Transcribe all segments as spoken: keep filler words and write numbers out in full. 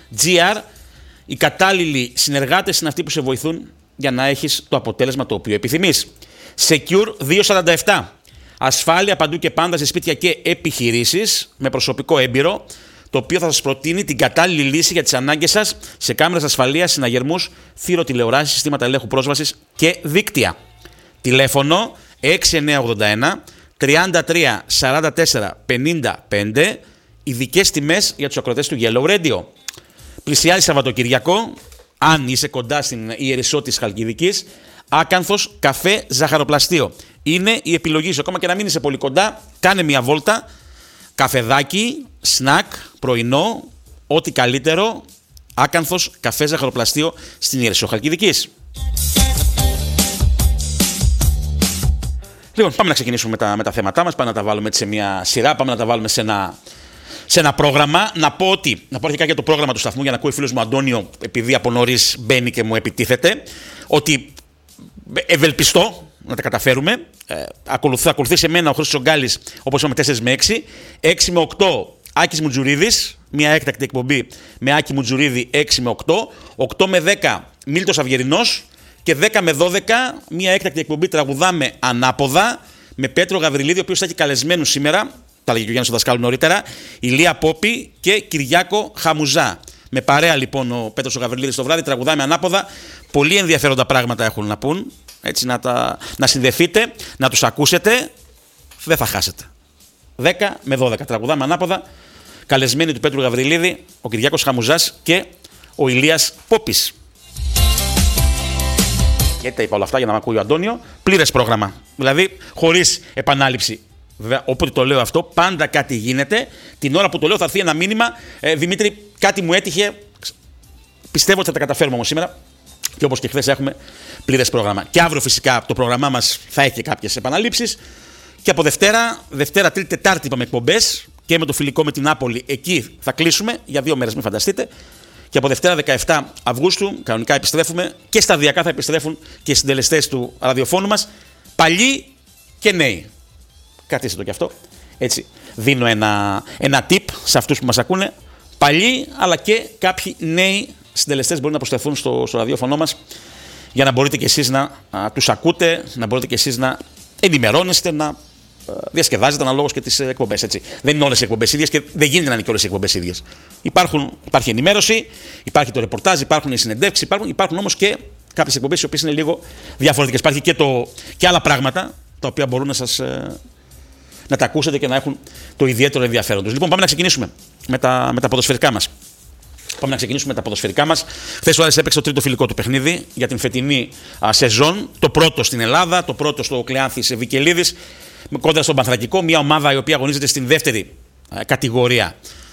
τζι αρ. Οι κατάλληλοι συνεργάτες είναι αυτοί που σε βοηθούν για να έχεις το αποτέλεσμα το οποίο επιθυμείς. Secure διακόσια σαράντα επτά. Ασφάλεια παντού και πάντα σε σπίτια και επιχειρήσεις με προσωπικό έμπειρο, το οποίο θα σας προτείνει την κατάλληλη λύση για τις ανάγκες σας σε κάμερες ασφαλείας, συναγερμούς, θυροτηλεοράσεις, συστήματα ελέγχου πρόσβασης και δίκτυα. Τηλέφωνο έξι εννιά ογδόντα ένα τριάντα τρία σαράντα τέσσερα πενήντα πέντε, ειδικές τιμές για τους ακροατές του Yellow Radio. Πλησιάζει Σαββατοκυριακό, αν είσαι κοντά στην Ιερισσό της Χαλκιδικής, Άκανθος Καφέ Ζαχαροπλαστείο. Είναι η επιλογή σου. Ακόμα και να μην είσαι πολύ κοντά, κάνε μια βόλτα. Καφεδάκι, σνακ, πρωινό, ό,τι καλύτερο. Άκανθος Καφέ Ζαχαροπλαστείο στην Ιερισσό Χαλκιδικής. Λοιπόν, πάμε να ξεκινήσουμε με τα, με τα θέματά μας. Πάμε να τα βάλουμε έτσι σε μια σειρά. Πάμε να τα βάλουμε σε ένα, σε ένα πρόγραμμα. Να πω ότι, να πω αρχικά για το πρόγραμμα του σταθμού, για να ακούει ο φίλος μου Αντώνιο, επειδή από νωρίς μπαίνει και μου επιτίθεται, ότι ευελπιστώ να τα καταφέρουμε. Ε, ακολουθεί, θα ακολουθήσει εμένα ο Χρήστος Ογκάλης, όπως είπαμε, τέσσερα με έξι. έξι με οκτώ Άκης Μουτζουρίδης, μια έκτακτη εκπομπή με Άκη Μουτζουρίδη έξι με οκτώ. οκτώ με δέκα Μίλτος Αυγερινός. Και δέκα με δώδεκα μια έκτακτη εκπομπή Τραγουδάμε Ανάποδα με Πέτρο Γαβριλίδη, ο οποίος θα έχει καλεσμένους σήμερα. Τα λέγει και ο Γιάννης ο Δασκάλου νωρίτερα. Ηλία Πόπη και Κυριάκο Χαμουζά. Με παρέα λοιπόν ο Πέτρος ο Γαβριλίδης το βράδυ. Τραγουδάμε Ανάποδα. Πολύ ενδιαφέροντα πράγματα έχουν να πούν. Έτσι να, τα, να συνδεθείτε, να τους ακούσετε. Δεν θα χάσετε. δέκα με δώδεκα Τραγουδάμε Ανάποδα. Καλεσμένοι του Πέτρου Γαβριλίδη, ο Κυριάκος Χαμουζάς και ο Ηλίας Πόπης. Γιατί τα είπα όλα αυτά για να με ακούει ο Αντώνιο. Πλήρες πρόγραμμα. Δηλαδή, χωρίς επανάληψη. Βέβαια, όποτε το λέω αυτό, πάντα κάτι γίνεται. Την ώρα που το λέω, θα έρθει ένα μήνυμα. Ε, Δημήτρη, κάτι μου έτυχε. Πιστεύω ότι θα τα καταφέρουμε όμως σήμερα. Και όπως και χθες έχουμε πλήρες πρόγραμμα. Και αύριο φυσικά το πρόγραμμά μας θα έχει κάποιες επαναλήψεις. Και από Δευτέρα, Δευτέρα, Τρίτη, Τετάρτη είπαμε εκπομπές. Και με το φιλικό με την Νάπολη, εκεί θα κλείσουμε για δύο μέρες, μην φανταστείτε. Και από Δευτέρα δεκαεφτά Αυγούστου, κανονικά επιστρέφουμε και σταδιακά θα επιστρέφουν και οι συντελεστές του ραδιοφώνου μας, παλιοί και νέοι. Κρατήστε το κι αυτό. Έτσι, δίνω ένα, ένα tip σε αυτούς που μας ακούνε. Παλιοί, αλλά και κάποιοι νέοι συντελεστές μπορούν να προσθεθούν στο, στο ραδιόφωνο μας για να μπορείτε κι εσείς να α, τους ακούτε, να μπορείτε κι εσείς να ενημερώνεστε, να διασκεδάζεται αναλόγως και τις εκπομπές. Έτσι. Δεν είναι όλες οι εκπομπές ίδιες και δεν γίνεται να είναι και όλες οι εκπομπές ίδιες. Υπάρχουν, υπάρχει ενημέρωση, υπάρχει το ρεπορτάζ, υπάρχουν οι συνεντεύξεις, υπάρχουν, υπάρχουν όμως και κάποιες εκπομπές οι οποίες είναι λίγο διαφορετικές. Υπάρχει και, το, και άλλα πράγματα τα οποία μπορούν να, σας, να τα ακούσετε και να έχουν το ιδιαίτερο ενδιαφέρον τους. Λοιπόν, πάμε να ξεκινήσουμε με τα, με τα ποδοσφαιρικά μας. Πάμε να ξεκινήσουμε με τα ποδοσφαιρικά μας. Χθες ο Άρης έπαιξε το τρίτο φιλικό του παιχνίδι για την φετινή α, σεζόν. Το πρώτο στην Ελλάδα, το πρώτο στο Κλεάνθης Βικελίδης. Κόντρα στον Πανθρακικό, μια ομάδα η οποία αγωνίζεται στην δεύτερη ε, κατηγορία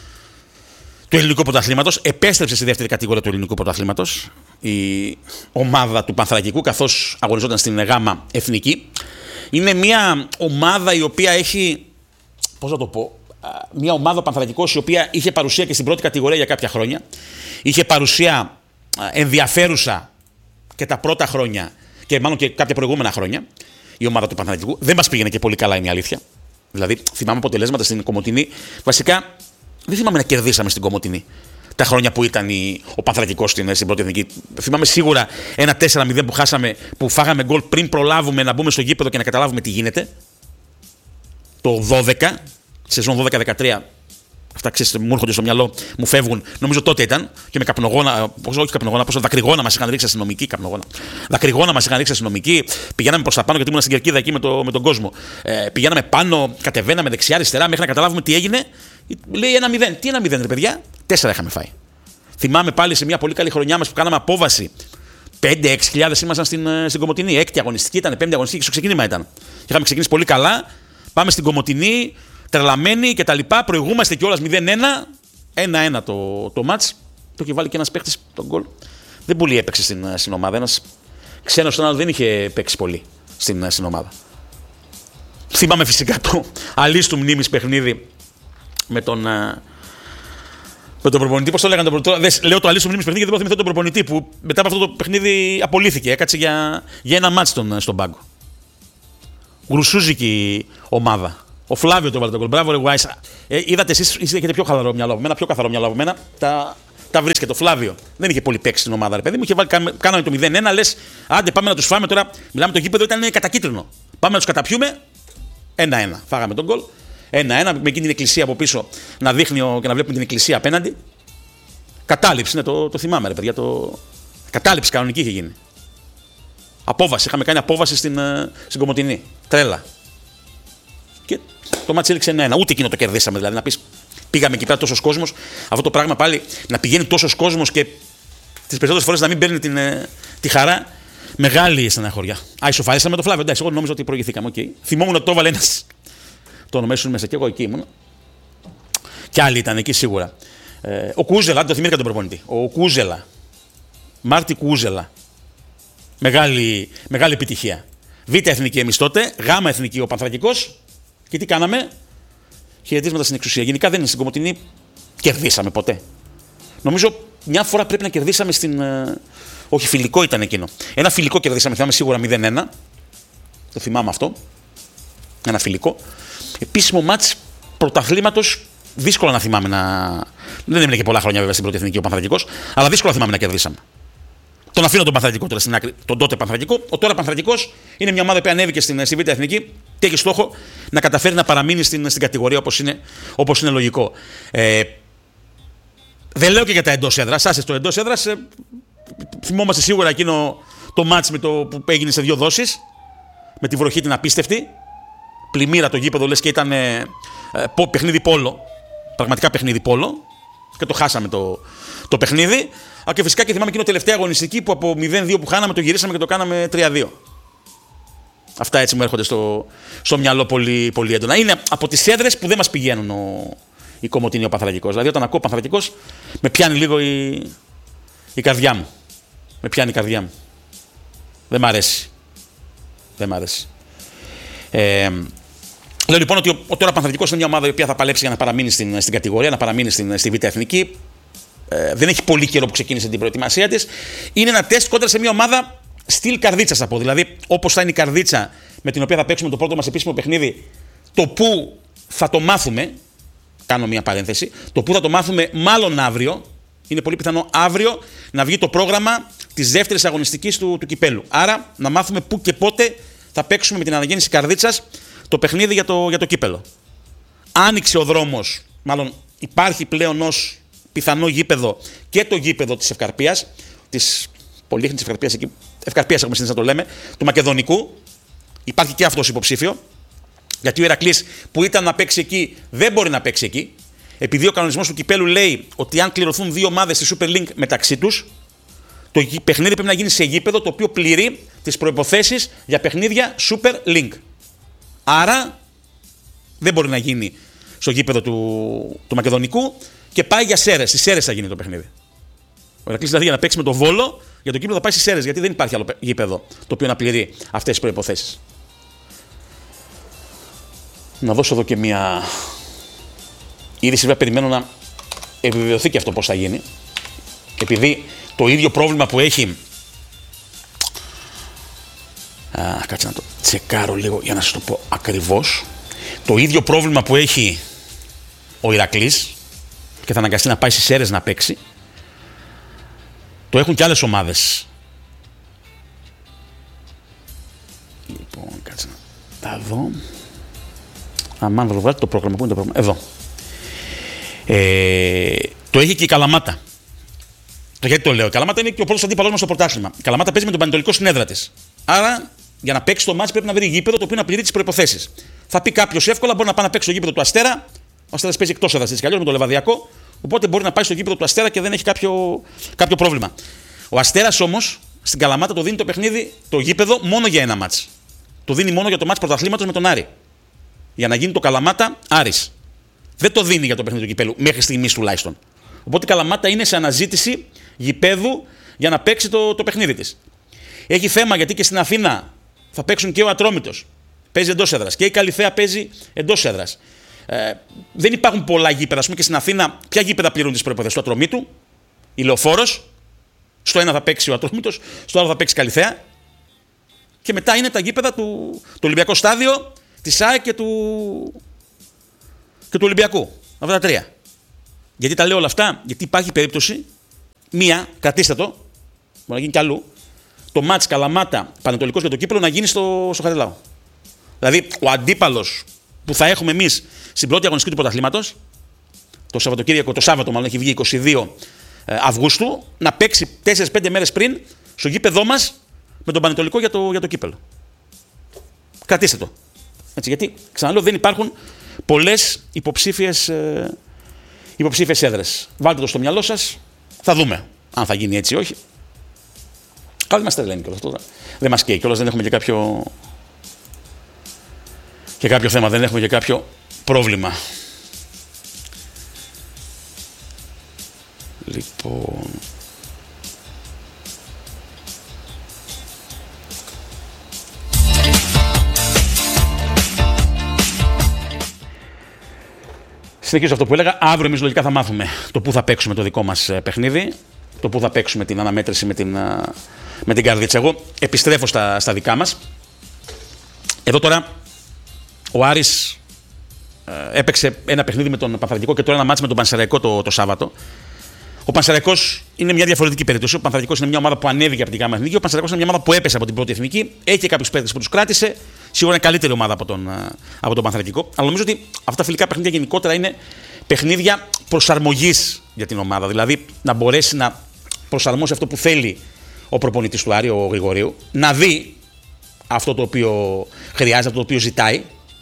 του ελληνικού πρωταθλήματος. Επέστρεψε στη δεύτερη κατηγορία του ελληνικού πρωταθλήματος η ομάδα του Πανθρακικού, καθώς αγωνιζόταν στην γάμα εθνική. Είναι μια ομάδα η οποία έχει, πώς να το πω, μια ομάδα Πανθρακικός η οποία είχε παρουσία και στην πρώτη κατηγορία για κάποια χρόνια. Είχε παρουσία ενδιαφέρουσα και τα πρώτα χρόνια και μάλλον και κάποια προηγούμενα χρόνια. Η ομάδα του Παναθηναϊκού δεν μας πήγαινε και πολύ καλά, είναι η αλήθεια. Δηλαδή, θυμάμαι αποτελέσματα στην Κομοτηνή. Βασικά, δεν θυμάμαι να κερδίσαμε στην Κομοτηνή τα χρόνια που ήταν η, ο Παναθηναϊκός στην, στην πρώτη εθνική. Θυμάμαι σίγουρα ένα τέσσερα μηδέν που χάσαμε, που φάγαμε γκολ πριν προλάβουμε να μπούμε στο γήπεδο και να καταλάβουμε τι γίνεται. Το δώδεκα, σεζόν δώδεκα δεκατρία. Αυτά ξέρετε, μου έρχονται στο μυαλό, μου φεύγουν. Νομίζω τότε ήταν και με καπνογόνα, πώς, όχι καπνογόνα, πώς, δακρυγόνα μας είχαν ρίξει αστυνομικοί. Καπνογόνα. Δακρυγόνα μας είχαν ρίξει αστυνομικοί. Πηγαίναμε προς τα πάνω γιατί ήμουν στην κερκίδα εκεί με, το, με τον κόσμο. Ε, πηγαίναμε πάνω, κατεβαίναμε δεξιά-αριστερά μέχρι να καταλάβουμε τι έγινε. Λέει ένα μηδέν. Τι ένα μηδέν, ρε παιδιά, τέσσερα είχαμε φάει. Θυμάμαι πάλι σε μια πολύ καλή χρονιά μας που κάναμε απόβαση. πέντε έξι χιλιάδες ήμασταν στην, στην Κομοτηνή. Έκτη αγωνιστική ήταν, πέμπτη αγωνιστική και στο ξεκίνημα ήταν. Είχαμε ξεκινήσει πολύ καλά. Πάμε στην Κομοτηνή. Τρελαμένοι και τα λοιπά, προηγούμαστε κιόλας μηδέν ένα, ένα ένα το, το μάτς. Το είχε βάλει και ένας παίχτης τον γκολ. Δεν πολύ έπαιξε στην, στην ομάδα. Ένας ξένος τον άλλο δεν είχε παίξει πολύ στην, στην ομάδα. Θυμάμαι φυσικά το αλίστου μνήμης παιχνίδι με τον, με τον προπονητή. Πώς το λέγανε τον προπονητή. Λέω το αλίστου μνήμης παιχνίδι γιατί δεν θυμηθώ τον προπονητή που μετά από αυτό το παιχνίδι απολύθηκε. Έκατσε για, για ένα μάτς στον, στον πάγκο. Γρουσούζικη ομάδα. Ο Φλάβιο το βάλε τον γκολ. Μπράβο, ρε Γουάης. Ε, είδατε εσείς έχετε πιο χαλαρό μυαλό από μένα, πιο καθαρό μυαλό από μένα. Τα, τα βρίσκεται. Το Φλάβιο δεν είχε πολύ παίξει στην ομάδα, ρε παιδί μου. Είχε βάλει, κάναμε το μηδέν ένα, λες άντε πάμε να τους φάμε τώρα. Μιλάμε το γήπεδο ήταν κατακίτρινο. Πάμε να τους καταπιούμε. ένα ένα. Φάγαμε τον γκολ. ένα ένα με εκείνη την εκκλησία από πίσω να δείχνει ο, και να βλέπουμε την εκκλησία απέναντι. Κατάληψη, ναι, το, το θυμάμαι, ρε παιδιά. Το... Κατάληψη κανονική είχε γίνει. Απόβαση. Είχαμε κάνει απόβαση στην, στην Κομοτηνή. Τρέλα. Και το μάτσι έληξε ένα ένα. Ούτε εκείνο το κερδίσαμε. Δηλαδή να πεις πήγαμε εκεί πέρα τόσος κόσμος. Αυτό το πράγμα πάλι να πηγαίνει τόσος κόσμος και τις περισσότερες φορές να μην παίρνει την, τη χαρά. Μεγάλη στεναχωριά. Α, ισοφαρίσαμε το Φλάβιο. Εντάξει, εγώ νόμιζα ότι προηγηθήκαμε. Okay. Θυμόμουν ότι το έβαλε ένας. Το ονομάσουν μέσα και εγώ εκεί ήμουν. Κι άλλοι ήταν εκεί σίγουρα. Ε, ο Κούζελα, δεν το θυμήθηκα τον προπονητή. Ο Κούζελα. Μάρτι Κούζελα. Μεγάλη, μεγάλη επιτυχία. Β' εθνική εμείς τότε, Γ' εθνική ο Πανθρακικός. Και τι κάναμε? Χαιρετίσματα στην εξουσία. Γενικά δεν είναι στην Κομοτηνή. Κερδίσαμε ποτέ. Νομίζω μια φορά πρέπει να κερδίσαμε στην. Ε, όχι, φιλικό ήταν εκείνο. Ένα φιλικό κερδίσαμε, θυμάμαι σίγουρα μηδέν ένα. Το θυμάμαι αυτό. Ένα φιλικό. Επίσημο μάτς πρωταθλήματος. Δύσκολο να θυμάμαι να. Δεν έμεινε και πολλά χρόνια βέβαια στην πρώτη εθνική ο Πανθρακικός. Αλλά δύσκολο να θυμάμαι να κερδίσαμε. Τον αφήνω τον Πανθρακικό τώρα στην άκρη. Τον τότε Πανθρακικό. Ο τώρα Πανθρακικός είναι μια ομάδα που ανέβηκε στην, στη Β' Εθνική και έχει στόχο να καταφέρει να παραμείνει στην, στην κατηγορία όπως είναι, όπως είναι λογικό. Ε, δεν λέω και για τα εντός έδρας. Άσε το εντός έδρας. Ε, θυμόμαστε σίγουρα εκείνο το μάτς με το, που έγινε σε δύο δόσεις. Με τη βροχή την απίστευτη. Πλημμύρα το γήπεδο λες και ήταν ε, ε, παιχνίδι πόλο. Πραγματικά παιχνίδι πόλο. Και το χάσαμε το, το παιχνίδι. Α, και φυσικά και θυμάμαι εκείνο τελευταία αγωνιστική που από μηδέν δύο που χάναμε το γυρίσαμε και το κάναμε τρία δύο. Αυτά έτσι μου έρχονται στο, στο μυαλό πολύ, πολύ έντονα. Είναι από τις έδρες που δεν μας πηγαίνουν ο, η Κομοτηνή ο Πανθρακικός. Δηλαδή όταν ακούω Πανθρακικός με πιάνει λίγο η, η καρδιά μου. Με πιάνει η καρδιά μου. Δεν μ' αρέσει. Δεν μ' αρέσει. Ε, λέω λοιπόν ότι ο, ο τώρα Πανθρακικός είναι μια ομάδα η οποία θα παλέψει για να παραμείνει στην, στην κατηγορία, να παραμείνει στην, στη Β' Εθνική. Ε, δεν έχει πολύ καιρό που ξεκίνησε την προετοιμασία της. Είναι ένα τεστ κόντρα σε μια ομάδα στυλ Καρδίτσας, θα πω. Δηλαδή, όπως θα είναι η Καρδίτσα με την οποία θα παίξουμε το πρώτο μας επίσημο παιχνίδι, το που θα το μάθουμε. Κάνω μια παρένθεση. Το που θα το μάθουμε, μάλλον αύριο. Είναι πολύ πιθανό αύριο να βγει το πρόγραμμα της δεύτερης αγωνιστικής του, του κυπέλου. Άρα, να μάθουμε πού και πότε θα παίξουμε με την αναγέννηση Καρδίτσας το παιχνίδι για το, για το κύπελο. Άνοιξε ο δρόμος, μάλλον υπάρχει πλέον ως πιθανό γήπεδο και το γήπεδο της Ευκαρπίας, της πολύχνης Ευκαρπίας, εκεί, Ευκαρπίας έχουμε συνήθως να το λέμε, του Μακεδονικού. Υπάρχει και αυτός υποψήφιο, γιατί ο Ηρακλής που ήταν να παίξει εκεί δεν μπορεί να παίξει εκεί, επειδή ο κανονισμός του κυπέλου λέει ότι αν κληρωθούν δύο ομάδες στη Super League μεταξύ τους, το παιχνίδι πρέπει να γίνει σε γήπεδο το οποίο πληρεί τις προϋποθέσεις για παιχνίδια Super League. Άρα δεν μπορεί να γίνει στο γήπεδο του, του Μακεδονικού και πάει για Σέρρες. Στις Σέρρες θα γίνει το παιχνίδι. Ο Ηρακλής δηλαδή για να παίξει με το Βόλο, για το κύπεδο θα πάει στις Σέρρες, γιατί δεν υπάρχει άλλο γήπεδο το οποίο να πληρεί αυτές τις προϋποθέσεις. Να δώσω εδώ και μια είδηση, βέβαια περιμένω να επιβεβαιωθεί και αυτό πώς θα γίνει. Επειδή το ίδιο πρόβλημα που έχει. Α, κάτσε να το τσεκάρω λίγο για να σας το πω ακριβώς. Το ίδιο πρόβλημα που έχει ο Ηρακλής και θα αναγκαστεί να πάει στις Σέρρες να παίξει, το έχουν και άλλες ομάδες. Λοιπόν, κάτσε να τα δω. Αμάν, θα το βγάλω το πρόγραμμα. Πού είναι το πρόγραμμα? Εδώ. Ε, το έχει και η Καλαμάτα. Το γιατί το λέω? Η Καλαμάτα είναι και ο πρώτος αντίπαλος μας στο πρωτάθλημα. Η Καλαμάτα παίζει με τον Πανετολικό στην έδρα της. Άρα, για να παίξει το μάτς πρέπει να βρει γήπεδο το οποίο να πληρεί τις προϋποθέσεις. Θα πει κάποιος εύκολα μπορεί να πάει να παίξει στο γήπεδο του Αστέρα. Ο Αστέρας παίζει εκτός έδρας της με το Λεβαδιακό. Οπότε μπορεί να πάει στο γήπεδο του Αστέρα και δεν έχει κάποιο, κάποιο πρόβλημα. Ο Αστέρας όμως στην Καλαμάτα το δίνει το παιχνίδι, το γήπεδο μόνο για ένα μάτς. Το δίνει μόνο για το μάτς πρωταθλήματος με τον Άρη. Για να γίνει το Καλαμάτα Άρης. Δεν το δίνει για το παιχνίδι του κυπέλου, μέχρι στιγμής τουλάχιστον. Οπότε η Καλαμάτα είναι σε αναζήτηση γηπέδου για να παίξει το, το παιχνίδι της. Έχει θέμα γιατί και στην Αθήνα θα παίξουν και ο Ατρόμητος. Παίζει εντός έδρας. Και η Καλυθέα παίζει εντός έδρας. Ε, δεν υπάρχουν πολλά γήπεδα. Ας πούμε και στην Αθήνα, ποια γήπεδα πληρούν τις προϋποθέσεις του Ατρομήτου? Η Λεωφόρος. Στο ένα θα παίξει ο Ατρόμητος, στο άλλο θα παίξει η Καλυθέα. Και μετά είναι τα γήπεδα του το Ολυμπιακό Στάδιο, της ΑΕΚ και του, και του Ολυμπιακού. Αυτά τα τρία. Γιατί τα λέω όλα αυτά? Γιατί υπάρχει περίπτωση μία, κρατήστε το, μπορεί να γίνει κι αλλού, το μάτς Καλαμάτα Πανετολικός για το κύπελλο να γίνει στο, στο Χαριλάου. Δηλαδή, ο αντίπαλος που θα έχουμε εμείς στην πρώτη αγωνιστική του πρωταθλήματος, το Σαββατοκύριακο, το Σάββατο μάλλον έχει βγει είκοσι δύο Αυγούστου, να παίξει τέσσερις πέντε μέρες πριν στο γήπεδό μας με τον Πανετολικό για το, για το κύπελλο. Κρατήστε το. Έτσι, γιατί, ξαναλέω, δεν υπάρχουν πολλές υποψήφιες, ε, υποψήφιες έδρες. Βάλτε το στο μυαλό σας, θα δούμε αν θα γίνει έτσι ή όχι. Αλλά είμαστε τρελαίνοι κιόλας. Δεν μας καίει κιόλας, δεν έχουμε και κάποιο, και κάποιο θέμα, δεν έχουμε και κάποιο πρόβλημα. Λοιπόν... Συνεχίζω αυτό που έλεγα. Αύριο εμείς λογικά θα μάθουμε το πού θα παίξουμε το δικό μας παιχνίδι, το πού θα παίξουμε την αναμέτρηση με την, με την Καρδίτσα. Εγώ επιστρέφω στα, στα δικά μας. Εδώ τώρα ο Άρης ε, έπαιξε ένα παιχνίδι με τον Παναθηναϊκό και τώρα ένα μάτς με τον Πανσεραϊκό το, το Σάββατο. Ο Πανσεραϊκός είναι μια διαφορετική περίπτωση. Ο Πανσεραϊκός είναι μια ομάδα που ανέβηκε από την ΓΑΜΑ Εθνική. Ο Πανσεραϊκός είναι μια ομάδα που έπεσε από την πρώτη εθνική. Έχει κάποιους παίκτες που τους κράτησε. Σίγουρα είναι καλύτερη ομάδα από τον, από τον Πανσεραϊκό. Αλλά νομίζω ότι αυτά τα φιλικά παιχνίδια γενικότερα είναι παιχνίδια προσαρμογής για την ομάδα. Δηλαδή να μπορέσει να προσαρμόσει αυτό που θέλει ο προπονητής του Άρη, ο Γρηγορίου, να δει αυτό το οποίο χρειάζεται, αυτό το οποίο ζητάει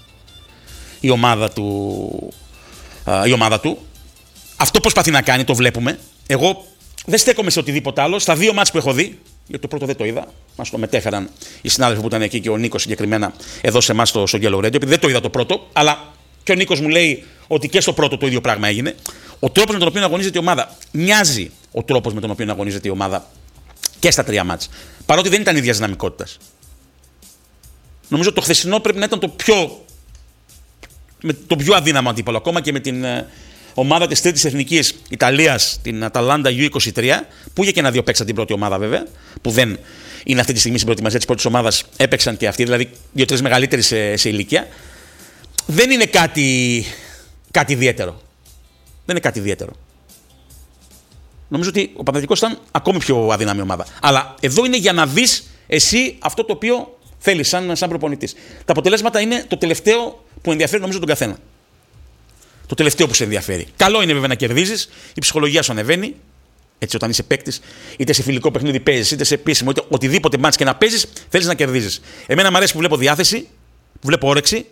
η ομάδα του. Η ομάδα του. Αυτό προσπαθεί να κάνει, το βλέπουμε. Εγώ δεν στέκομαι σε οτιδήποτε άλλο. Στα δύο μάτς που έχω δει, γιατί το πρώτο δεν το είδα, μας το μετέφεραν οι συνάδελφοι που ήταν εκεί και ο Νίκος συγκεκριμένα εδώ σε εμάς στο, στο Yellow Radio, επειδή δεν το είδα το πρώτο, αλλά και ο Νίκος μου λέει ότι και στο πρώτο το ίδιο πράγμα έγινε. Ο τρόπος με τον οποίο αγωνίζεται η ομάδα μοιάζει ο τρόπος με τον οποίο αγωνίζεται η ομάδα και στα τρία μάτς. Παρότι δεν ήταν ίδιας δυναμικότητας. Νομίζω το χθεσινό πρέπει να ήταν το πιο, με το πιο αδύναμο αντίπαλο, ακόμα και με την ομάδα της τρίτης εθνικής Ιταλίας, την Αταλάντα γιου είκοσι τρία, που είχε και ένα-δύο παίξαν την πρώτη ομάδα βέβαια, που δεν είναι αυτή τη στιγμή στην προετοιμασία της πρώτης ομάδας, έπαιξαν και αυτοί, δηλαδή δύο-τρεις μεγαλύτεροι σε, σε ηλικία. Δεν είναι κάτι, κάτι ιδιαίτερο. Δεν είναι κάτι ιδιαίτερο. Νομίζω ότι ο Παναθηναϊκός ήταν ακόμη πιο αδύναμη ομάδα. Αλλά εδώ είναι για να δεις εσύ αυτό το οποίο θέλεις σαν, σαν προπονητής. Τα αποτελέσματα είναι το τελευταίο που ενδιαφέρει νομίζω τον καθένα. Το τελευταίο που σε ενδιαφέρει. Καλό είναι βέβαια να κερδίζεις, η ψυχολογία σου ανεβαίνει. Έτσι, όταν είσαι παίκτης, είτε σε φιλικό παιχνίδι παίζεις, είτε σε επίσημο, είτε οτιδήποτε μάτς και να παίζεις, θέλεις να κερδίζεις. Εμένα μου αρέσει που βλέπω διάθεση, που βλέπω όρεξη.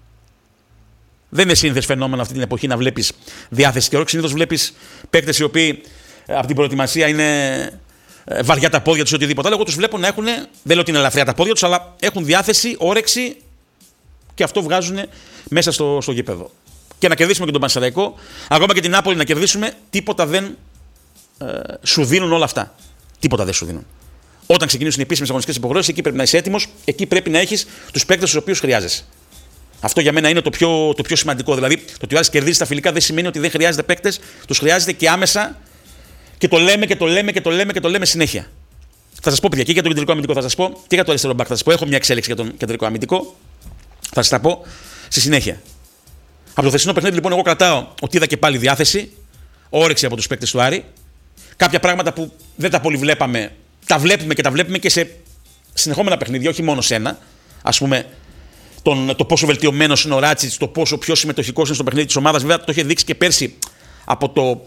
Δεν είναι σύνηθες φαινόμενο αυτή την εποχή να βλέπεις διάθεση και όρεξη. Συνήθως βλέπεις παίκτες οι οποίοι από την προετοιμασία είναι βαριά τα πόδια τους ή οτιδήποτε άλλο. Εγώ τους βλέπω να έχουν, δεν λέω ότι είναι ελαφριά τα πόδια τους, αλλά έχουν διάθεση, όρεξη και αυτό βγάζουν μέσα στο, στο γήπεδο. Και να κερδίσουμε και τον Πανσεραϊκό, ακόμα και την Νάπολη να κερδίσουμε, τίποτα δεν ε, σου δίνουν όλα αυτά. Τίποτα δεν σου δίνουν. Όταν ξεκινήσουν οι επίσημες αγωνιστικές υποχρεώσεις, εκεί πρέπει να είσαι έτοιμος, εκεί πρέπει να έχεις τους παίκτες τους οποίους χρειάζεσαι. Αυτό για μένα είναι το πιο, το πιο σημαντικό. Δηλαδή, το ότι ο Άρης κερδίζει τα φιλικά δεν σημαίνει ότι δεν χρειάζεται παίκτες, τους χρειάζεται και άμεσα και το λέμε και το λέμε και το λέμε και το λέμε συνέχεια. Θα σας πω, παιδιά, και για τον κεντρικό αμυντικό θα σας πω και για το αριστερό μπακ θα σας πω. Έχω μια εξέλιξη για τον κεντρικό αμυντικό. Θα σας τα πω στη συνέχεια. Από το χθεσινό παιχνίδι, λοιπόν, εγώ κρατάω ότι είδα και πάλι διάθεση, όρεξη από τους παίκτες του Άρη. Κάποια πράγματα που δεν τα πολύ βλέπαμε, τα βλέπουμε και τα βλέπουμε και σε συνεχόμενα παιχνίδια, όχι μόνο σε ένα. Ας πούμε, τον, το πόσο βελτιωμένος είναι ο Ράτσιτς, το πόσο πιο συμμετοχικός είναι στο παιχνίδι της ομάδας. Βέβαια, το είχε δείξει και πέρσι από το.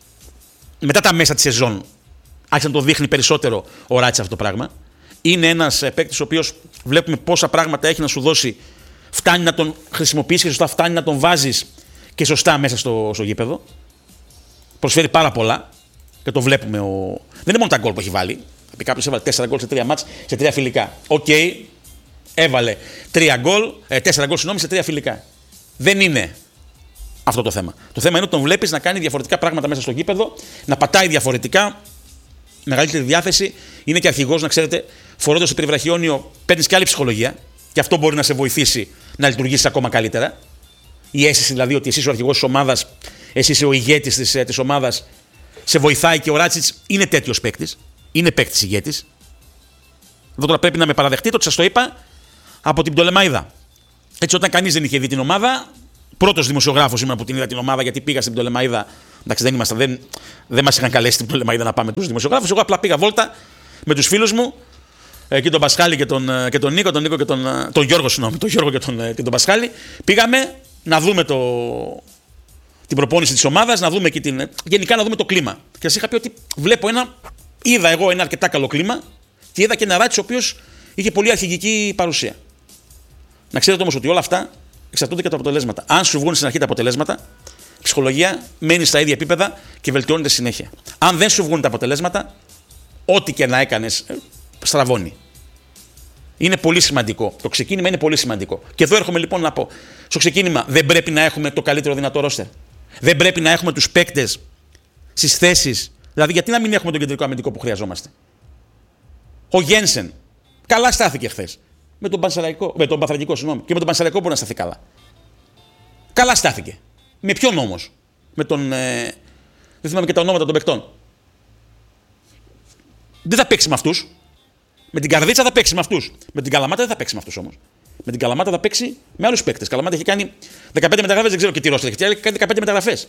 Μετά τα μέσα της σεζόν, άρχισε να το δείχνει περισσότερο ο Ράτσιτς αυτό το πράγμα. Είναι ένας παίκτης ο οποίος βλέπουμε πόσα πράγματα έχει να σου δώσει. Φτάνει να τον χρησιμοποιήσεις και σωστά, φτάνει να τον βάζεις και σωστά μέσα στο, στο γήπεδο. Προσφέρει πάρα πολλά και το βλέπουμε. Ο... Δεν είναι μόνο τα γκολ που έχει βάλει. Θα πει κάποιος έβαλε τέσσερα γκολ σε τρία μάτς, σε τρία φιλικά. Οκ, okay, έβαλε τρία γκολ, ε, τέσσερα γκολ συγγνώμη, σε τρία φιλικά. Δεν είναι αυτό το θέμα. Το θέμα είναι ότι τον βλέπεις να κάνει διαφορετικά πράγματα μέσα στο γήπεδο, να πατάει διαφορετικά, μεγαλύτερη διάθεση. Είναι και αρχηγός, να ξέρετε, φορώντας το περιβραχιόνιο, παίρνεις και άλλη ψυχολογία. Και αυτό μπορεί να σε βοηθήσει να λειτουργήσεις ακόμα καλύτερα. Η αίσθηση δηλαδή ότι εσύ είσαι ο αρχηγός της ομάδας, εσύ είσαι ο ηγέτης της, της ομάδας, σε βοηθάει και ο Ράτσιτς είναι τέτοιος παίκτης. Είναι παίκτης ηγέτης. Εδώ τώρα πρέπει να με παραδεχτείτε ότι σας το είπα από την Πτολεμαΐδα. Έτσι, όταν κανείς δεν είχε δει την ομάδα, πρώτος δημοσιογράφος ήμουν που την είδα την ομάδα, γιατί πήγα στην Πτολεμαΐδα Εντάξει, δεν, είμαστε, δεν, δεν μας είχαν καλέσει την Πτολεμαΐδα να πάμε τους δημοσιογράφους. Εγώ απλά πήγα βόλτα με τους φίλους μου, εκεί τον Πασχάλη και τον, και τον Νίκο, τον Νίκο και τον, τον Γιώργο, συγγνώμη, τον Γιώργο και τον, και τον Πασχάλη. Πήγαμε να δούμε το, την προπόνηση της ομάδας, να δούμε και την, γενικά να δούμε το κλίμα. Και σας είχα πει ότι βλέπω ένα, είδα εγώ ένα αρκετά καλό κλίμα και είδα και ένα Ράτσι ο οποίος είχε πολύ αρχηγική παρουσία. Να ξέρετε όμως ότι όλα αυτά εξαρτώνται και από τα αποτελέσματα. Αν σου βγουν στην αρχή τα αποτελέσματα, η ψυχολογία μένει στα ίδια επίπεδα και βελτιώνεται συνέχεια. Αν δεν σου βγουν τα αποτελέσματα, ό,τι και να έκανες, στραβώνει. Είναι πολύ σημαντικό. Το ξεκίνημα είναι πολύ σημαντικό. Και εδώ έρχομαι λοιπόν να πω: στο ξεκίνημα δεν πρέπει να έχουμε το καλύτερο δυνατό ρόστερ. Δεν πρέπει να έχουμε τους παίκτες στις θέσεις. Δηλαδή, γιατί να μην έχουμε τον κεντρικό αμυντικό που χρειαζόμαστε. Ο Γένσεν καλά στάθηκε χθες. Με τον Πανσεραϊκό, με τον Παθραγικό, συγγνώμη. Και με τον Πανσεραϊκό μπορεί να σταθεί καλά. Καλά στάθηκε. Με ποιον όμως? Με τον. Ε, δεν θυμάμαι και τα ονόματα των παικτών. Δεν θα παίξει με αυτούς. Με την Καρδίτσα θα παίξει με αυτούς. Με την Καλαμάτα δεν θα παίξει με αυτούς όμως. Με την Καλαμάτα θα παίξει με άλλους παίκτες. Καλαμάτα έχει κάνει δεκαπέντε μεταγραφές, δεν ξέρω και τι ρόστερ έχει. Έχει κάνει δεκαπέντε μεταγραφές.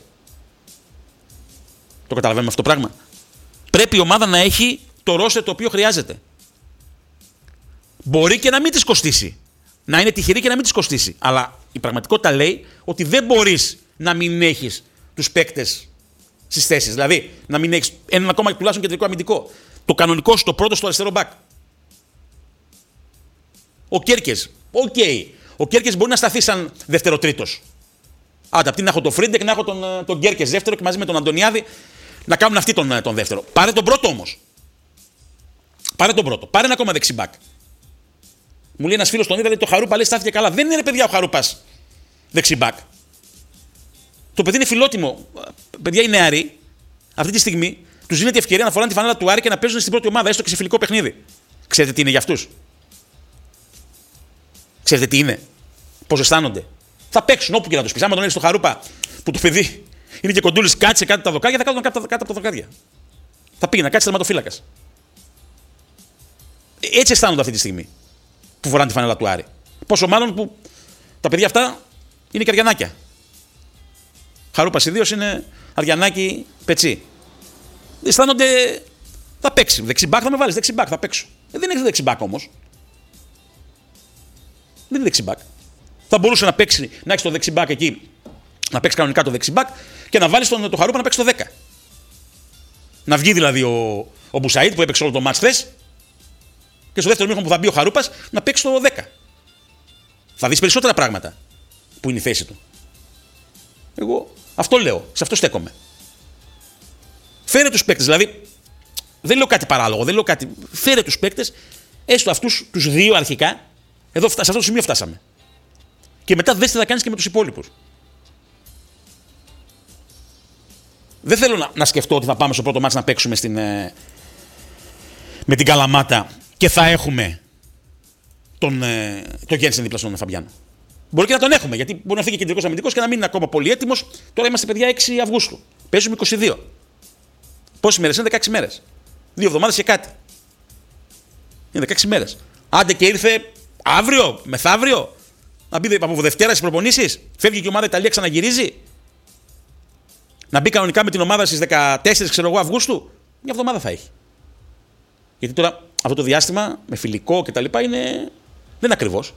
Το καταλαβαίνουμε αυτό το πράγμα. Πρέπει η ομάδα να έχει το ρόστερ το οποίο χρειάζεται. Μπορεί και να μην της κοστίσει. Να είναι τυχερή και να μην της κοστίσει. Αλλά η πραγματικότητα λέει ότι δεν μπορείς να μην έχεις τους παίκτες στις θέσεις. Δηλαδή να μην έχεις έναν ακόμα τουλάχιστον κεντρικό αμυντικό. Το κανονικό σου, το πρώτο στο αριστερό μπακ. Ο Κέρκες. Οκ. Okay. Ο Κέρκες μπορεί να σταθεί σαν δεύτερο-τρίτος. Άντε, απ' την να έχω τον Φρίντεκ, να έχω τον, τον Κέρκες δεύτερο και μαζί με τον Αντωνιάδη να κάνουν αυτοί τον, τον δεύτερο. Πάρε τον πρώτο όμως. Πάρε τον πρώτο. Πάρε ένα ακόμα δεξιμπάκ. Μου λέει ένας φίλος τον είδα, λέει, το Χαρούπα λέει στάθηκε καλά. Δεν είναι παιδιά ο Χαρούπας δεξιμπάκ. Το παιδί είναι φιλότιμο. Παιδιά οι νεαροί αυτή τη στιγμή τους δίνεται η ευκαιρία να φοράνε τη φανέλα του Άρη και να παίζουν στην πρώτη ομάδα, έστω και σε φιλικό παιχνίδι. Ξέρετε τι είναι για αυτούς? Ξέρετε τι είναι? Πώς αισθάνονται? Θα παίξουν όπου και να τους πει. Άμα τον έρθει στο Χαρούπα που το παιδί είναι και κοντούλης, κάτσε κάτω από τα δοκάρια, θα κάτω κάτω από τα δοκάρια. Θα πήγε να κάτσει τερματοφύλακας. Έτσι αισθάνονται αυτή τη στιγμή που φοράνε τη φανέλα του Άρη. Πόσο μάλλον που τα παιδιά αυτά είναι και αριανάκια. Χαρούπας ιδίως είναι αριανάκι πετσί. Αισθάνονται θα παίξει. Δεξιμπάκ θα με βάλεις, δεξιμπάκ θα παίξω. Ε, δεν έχει δεξιμπάκ όμως. Δεν είναι δεξιμπάκ. Θα μπορούσε να παίξει, να έχει το δεξιμπάκ εκεί, να παίξει κανονικά το δεξιμπάκ και να βάλει τον το Χαρούπα να παίξει το δέκα. Να βγει δηλαδή ο, ο Μπουσαΐτ που έπαιξε όλο το μάτς χθες και στο δεύτερο μήχρονο που θα μπει ο Χαρούπας να παίξει το δέκα. Θα δεις περισσότερα πράγματα που είναι η θέση του. Εγώ αυτό λέω, σε αυτό στέκομαι. Φέρε τους παίκτες, δηλαδή δεν λέω κάτι παράλογο, δεν λέω κάτι. Φέρε τους παίκτες, έστω αυτούς τους δύο αρχικά. Εδώ, σε αυτό το σημείο φτάσαμε. Και μετά δες τι θα κάνεις και με τους υπόλοιπους. Δεν θέλω να, να σκεφτώ ότι θα πάμε στο πρώτο μάτς να παίξουμε στην, ε, με την Καλαμάτα και θα έχουμε τον, ε, τον Γένσεν δίπλα στον Φαμπιάνο. Μπορεί και να τον έχουμε, γιατί μπορεί να φύγει κεντρικός αμυντικός και να μην είναι ακόμα πολύ έτοιμος. Τώρα είμαστε παιδιά έξι Αυγούστου. Παίζουμε είκοσι δύο. Πόσες μέρες είναι? δεκαέξι μέρες. Δύο εβδομάδες και κάτι. Είναι δεκαέξι μέρες. Άντε και ήρθε αύριο, μεθαύριο. Να μπει από Δευτέρα στις προπονήσεις. Φεύγει και η ομάδα Ιταλία, ξαναγυρίζει. Να μπει κανονικά με την ομάδα στις δεκατέσσερις ξέρω εγώ, Αυγούστου. Μια εβδομάδα θα έχει. Γιατί τώρα αυτό το διάστημα με φιλικό κτλ. Είναι... δεν είναι ακριβώς.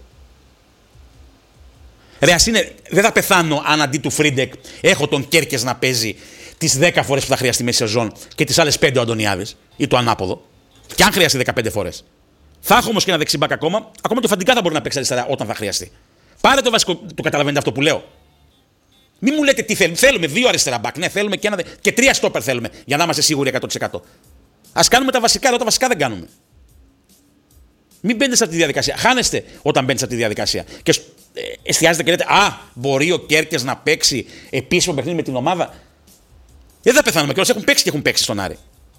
Ρε, ας είναι, δεν θα πεθάνω αν αντί του Φρίντεκ έχω τον Κέρκες να παίζει τις δέκα φορές που θα χρειαστεί μέσα σεζόν και τις άλλες πέντε ο Αντωνιάδης ή το ανάποδο. Και αν χρειαστεί δεκαπέντε φορές. Θα έχω όμως και ένα δεξιμπάκ ακόμα. Ακόμα και ο Φαντικά θα μπορεί να παίξει αριστερά όταν θα χρειαστεί. Πάρε το βασικό. Το καταλαβαίνετε αυτό που λέω? Μην μου λέτε τι θέλουμε. Θέλουμε δύο αριστερά μπακ. Ναι, θέλουμε και, ένα, και τρία στόπερ θέλουμε για να είμαστε σίγουροι εκατό τοις εκατό. Ας κάνουμε τα βασικά, αλλά τα βασικά δεν κάνουμε. Μην μπαίνετε σε αυτή τη διαδικασία. Χάνεστε όταν μπαίνετε σε αυτή τη διαδικασία. Και ε, εστιάζετε και λέτε, α, μπορεί ο Κέρκες να παίξει επίσημο παιχνίδι με την ομάδα. Δεν θα πεθάνουμε κιόλας. Έχουν παίξει και έχουν παίξει στον Άρη.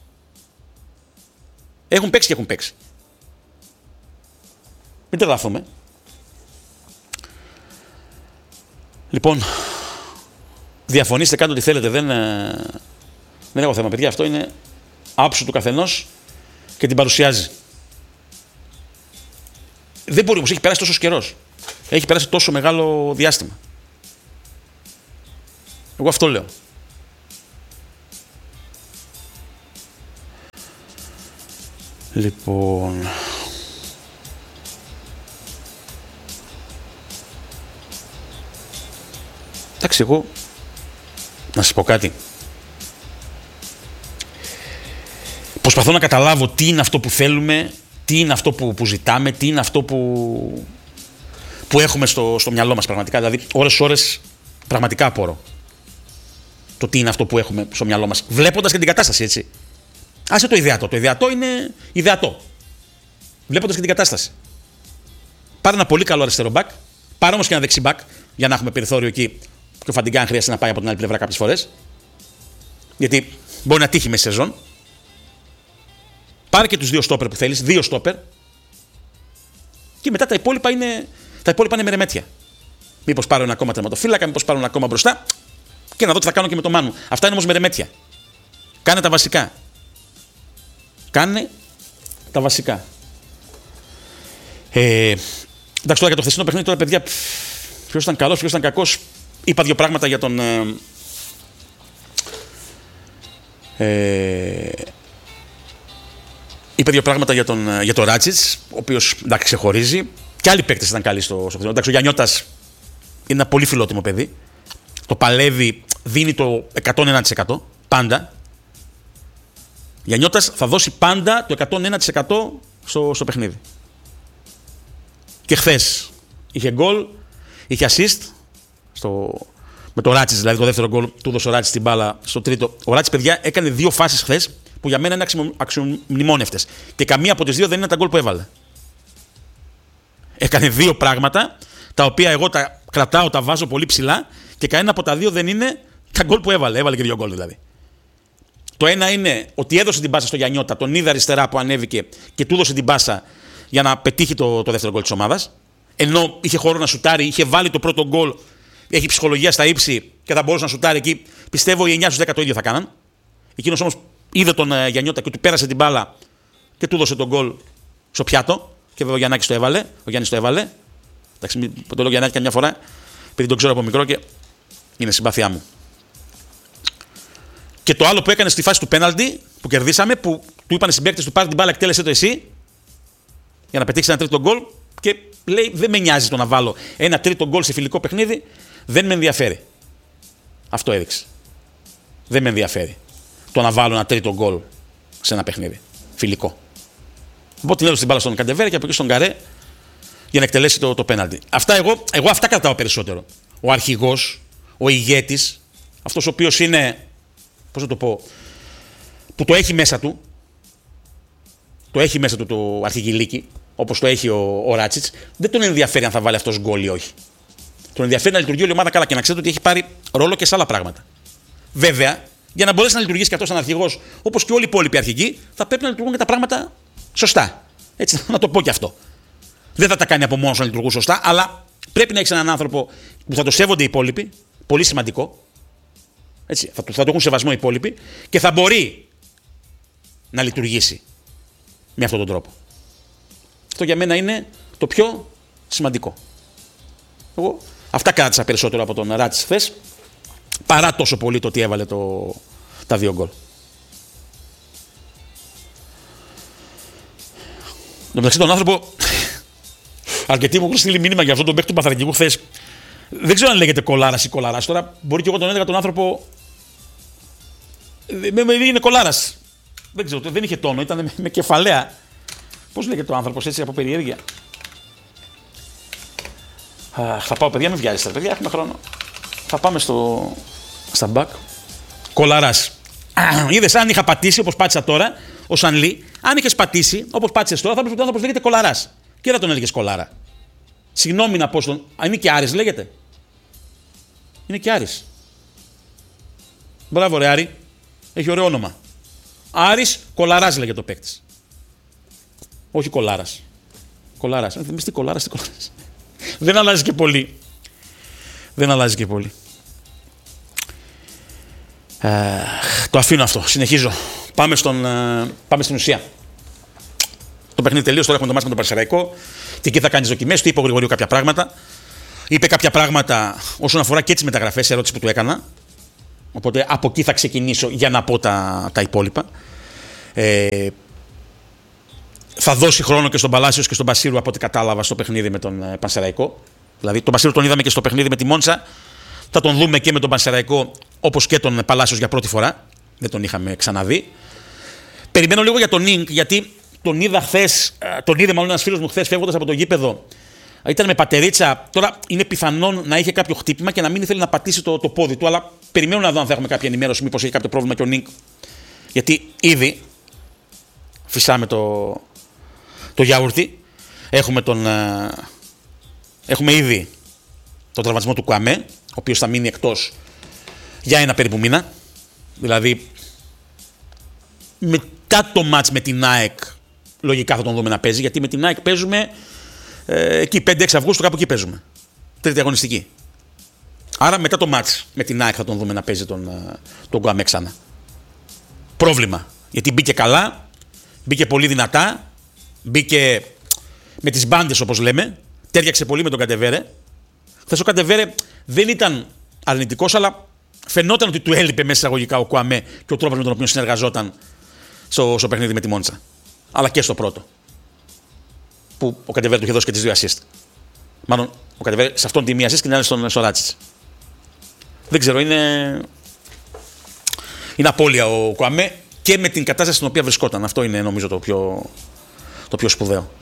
Έχουν παίξει και έχουν παίξει. Μην τρελαθούμε. Λοιπόν, διαφωνήστε, κάντε ό,τι θέλετε. Δεν, δεν έχω θέμα, παιδιά. Αυτό είναι άποψη του καθενός και την παρουσιάζει. Δεν μπορεί όμως, έχει περάσει τόσο καιρός. Έχει περάσει τόσο μεγάλο διάστημα. Εγώ αυτό λέω. Λοιπόν. Εντάξει, εγώ να σας πω κάτι. Προσπαθώ να καταλάβω τι είναι αυτό που θέλουμε, τι είναι αυτό που, που ζητάμε, τι είναι αυτό που, που έχουμε στο, στο μυαλό μας πραγματικά. Δηλαδή, ώρες ώρες πραγματικά απορώ το τι είναι αυτό που έχουμε στο μυαλό μας. Βλέποντας και την κατάσταση, έτσι. Άσε το ιδεατό. Το ιδεατό είναι ιδεατό. Βλέποντας και την κατάσταση. Πάρε ένα πολύ καλό αριστερό μπακ, πάρε όμως και ένα δεξί μπακ, για να έχουμε περιθώριο εκεί. Και ο Φαντιγκάν χρειάζεται να πάει από την άλλη πλευρά κάποιες φορές. Γιατί μπορεί να τύχει μέσα σεζόν. Πάρε και τους δύο στόπερ που θέλεις, δύο στόπερ. Και μετά τα υπόλοιπα είναι, τα υπόλοιπα είναι μερεμέτια. Μήπως πάρω ένα ακόμα τερματοφύλακα, μήπως πάρω ένα ακόμα μπροστά. Και να δω τι θα κάνω και με το Μάνου. Αυτά είναι όμως μερεμέτια. Κάνε τα βασικά. Κάνε τα βασικά. Ε, εντάξει, τώρα για το χθεσινό παιχνίδι, τώρα παιδιά, ποιος ήταν καλός, ποιος ήταν κακός. Είπα δύο πράγματα για τον. Ε, ε, είπα δύο πράγματα για τον, για τον Ράτσιτς, ο οποίος εντάξει ξεχωρίζει. Και άλλοι παίκτες ήταν καλοί στο, στο χθεσινό. Εντάξει, ο Γιαννιώτας είναι ένα πολύ φιλότιμο παιδί. Το παλεύει, δίνει το εκατόν ένα τοις εκατό πάντα. Γιαννιώτας θα δώσει πάντα το εκατόν ένα τοις εκατό στο, στο παιχνίδι. Και χθες είχε γκολ, είχε assist στο, με το Ράτσιτς, δηλαδή το δεύτερο γκολ του έδωσε ο Ράτσιτς την μπάλα στο τρίτο. Ο Ράτσιτς, παιδιά, έκανε δύο φάσεις χθες που για μένα είναι αξιομνημόνευτες. Και καμία από τις δύο δεν είναι τα γκολ που έβαλε. Έκανε δύο πράγματα τα οποία εγώ τα κρατάω, τα βάζω πολύ ψηλά και κανένα από τα δύο δεν είναι τα γκολ που έβαλε. Έβαλε και δύο γκολ δηλαδή. Το ένα είναι ότι έδωσε την πάσα στο Γιαννιώτα, τον είδε αριστερά που ανέβηκε και του έδωσε την πάσα για να πετύχει το, το δεύτερο γκολ της ομάδας. Ενώ είχε χώρο να σουτάρει, είχε βάλει το πρώτο γκολ, έχει ψυχολογία στα ύψη και θα μπορούσε να σουτάρει εκεί. Πιστεύω οι εννιά στους δέκα το ίδιο θα κάναν. Εκείνος όμως είδε τον uh, Γιαννιώτα και του πέρασε την μπάλα και του έδωσε τον γκολ στο πιάτο. Και βέβαια ο Γιαννάκης το έβαλε. Ο Γιάννης το έβαλε. Εντάξει, το λέω Γιαννάκη καμιά φορά, επειδή τον ξέρω από μικρό και είναι συμπάθειά μου. Και το άλλο που έκανε στη φάση του πέναλτι που κερδίσαμε, που του είπαν οι συμπαίκτες του πάρε την μπάλα, εκτέλεσέ το εσύ για να πετύχει ένα τρίτο γκολ. Και λέει: δεν με νοιάζει το να βάλω ένα τρίτο γκολ σε φιλικό παιχνίδι, δεν με ενδιαφέρει. Αυτό έδειξε. Δεν με ενδιαφέρει το να βάλω ένα τρίτο γκολ σε ένα παιχνίδι φιλικό. Οπότε την έδωσε την μπάλα στον Καντεβέρη και από εκεί στον Καρέ για να εκτελέσει το, το πέναλτι. Αυτά εγώ, εγώ αυτά κρατάω περισσότερο. Ο αρχηγός, ο ηγέτης, αυτός ο οποίος είναι, πώς να το πω, που το έχει μέσα του, το έχει μέσα του το αρχηγηλίκι, όπως το έχει ο, ο Ράτσιτς, δεν τον ενδιαφέρει αν θα βάλει αυτός γκολ ή όχι. Τον ενδιαφέρει να λειτουργεί όλη η ομάδα καλά και να ξέρετε ότι έχει πάρει ρόλο και σε άλλα πράγματα. Βέβαια, για να μπορέσει να λειτουργήσει και αυτός σαν αρχηγός, όπως και όλοι οι υπόλοιποι αρχηγοί, θα πρέπει να λειτουργούν και τα πράγματα σωστά. Έτσι, να το πω και αυτό. Δεν θα τα κάνει από μόνος να λειτουργούν σωστά, αλλά πρέπει να έχεις έναν άνθρωπο που θα το σέβονται οι υπόλοιποι, πολύ σημαντικό. Έτσι, θα, το, θα το έχουν σεβασμό οι υπόλοιποι και θα μπορεί να λειτουργήσει με αυτόν τον τρόπο. Αυτό για μένα είναι το πιο σημαντικό. Εγώ αυτά κράτησα περισσότερο από τον Ράτσιτς χθες, παρά τόσο πολύ το ότι έβαλε το, τα δύο γκολ. Μεταξύ τον άνθρωπο, αρκετοί μου έχουν στείλει μήνυμα για αυτόν τον παίκτη του Παθρακικού χθες. Δεν ξέρω αν λέγεται Κολάρας ή Κολαράς. Τώρα μπορεί και εγώ τον έλεγα τον άνθρωπο. Με, με είναι Κολάρας. Δεν ξέρω, δεν είχε τόνο, ήταν με, με κεφαλαία. Πώς λέγεται ο άνθρωπος έτσι από περιέργεια. Αχ, θα πάω, παιδιά, μην βιάζεστε, παιδιά, έχουμε χρόνο. Θα πάμε στο, στα μπακ. Κολαράς. Είδες, αν είχα πατήσει όπως πάτησα τώρα, ο Σανλή, αν είχες πατήσει όπως πάτησες τώρα, θα έπρεπε ο άνθρωπος λέγεται Κολαράς. Και δεν τον έλεγες Κολάρα. Συγγνώμη να πω στον. Α, είναι και Άρης, λέγεται. Είναι και Άρης. Μπράβο, ρε Άρη. Έχει ωραίο όνομα. Άρης Κολαράς λέγεται ο παίκτης. Όχι Κολάρας. Κολάρας. Εμείς τι Κολάρας, τι Κολάρας. Δεν αλλάζει και πολύ. Δεν αλλάζει και πολύ. Ε, το αφήνω αυτό. Συνεχίζω. Πάμε, στον, ε, πάμε στην ουσία. Το παιχνίδι τελείωσε. Τώρα έχουμε το μάτς με τον Πανσεραϊκό. Και εκεί θα κάνει δοκιμές. Του είπε ο Γρηγορίου κάποια πράγματα. Είπε κάποια πράγματα όσον αφορά και τις μεταγραφές, ερώτηση που του έκανα. Οπότε από εκεί θα ξεκινήσω για να πω τα, τα υπόλοιπα. Ε, θα δώσει χρόνο και στον Παλάσιος και στον Μπασίρου από ό,τι κατάλαβα στο παιχνίδι με τον ε, Πανσεραϊκό. Δηλαδή τον Μπασίρου τον είδαμε και στο παιχνίδι με τη Μόντσα. Θα τον δούμε και με τον Πανσεραϊκό όπως και τον Παλάσιος για πρώτη φορά. Δεν τον είχαμε ξαναδεί. Περιμένω λίγο για τον Νίνκ, γιατί τον είδα χθες, τον είδε μάλλον ένας φίλος μου χθες φεύγοντας από το γήπεδο. Ήταν με πατερίτσα. Τώρα είναι πιθανόν να είχε κάποιο χτύπημα και να μην ήθελε να πατήσει το, το πόδι του. Αλλά περιμένω να δω αν θα έχουμε κάποια ενημέρωση, μήπως έχει κάποιο πρόβλημα και ο Νίνκ. Γιατί ήδη φυσάμε το, το γιαούρτι. Έχουμε, τον, έχουμε ήδη τον τραυματισμό του Κουαμέ, ο οποίος θα μείνει εκτός για ένα περίπου μήνα. Δηλαδή μετά το μάτς με την ΑΕΚ λογικά θα τον δούμε να παίζει, γιατί με την ΑΕΚ παίζουμε ε, εκεί πέντε έξι Αυγούστου, κάπου εκεί παίζουμε. Τρίτη αγωνιστική. Άρα μετά το μάτς με την ΑΕΚ θα τον δούμε να παίζει τον, τον Κουαμέ ξανά. Πρόβλημα. Γιατί μπήκε καλά, μπήκε πολύ δυνατά, μπήκε με τις μπάντες όπως λέμε, τέριαξε πολύ με τον Καντεβέρε. Χθες ο Καντεβέρε δεν ήταν αρνητικός, αλλά φαινόταν ότι του έλειπε μέσα εισαγωγικά ο Κουαμέ και ο τρόπος με τον οποίο συνεργαζόταν στο, στο παιχνίδι με τη Μόντσα. Αλλά και στο πρώτο. Που ο Καντεβέρε του είχε δώσει και τις δύο assist. Μάλλον ο Καντεβέρε σε αυτόν τη μία assist και την άλλη στον στο Ράτσιτς. Δεν ξέρω, είναι. Είναι απώλεια ο Κουαμέ και με την κατάσταση στην οποία βρισκόταν. Αυτό είναι νομίζω το πιο, το πιο σπουδαίο.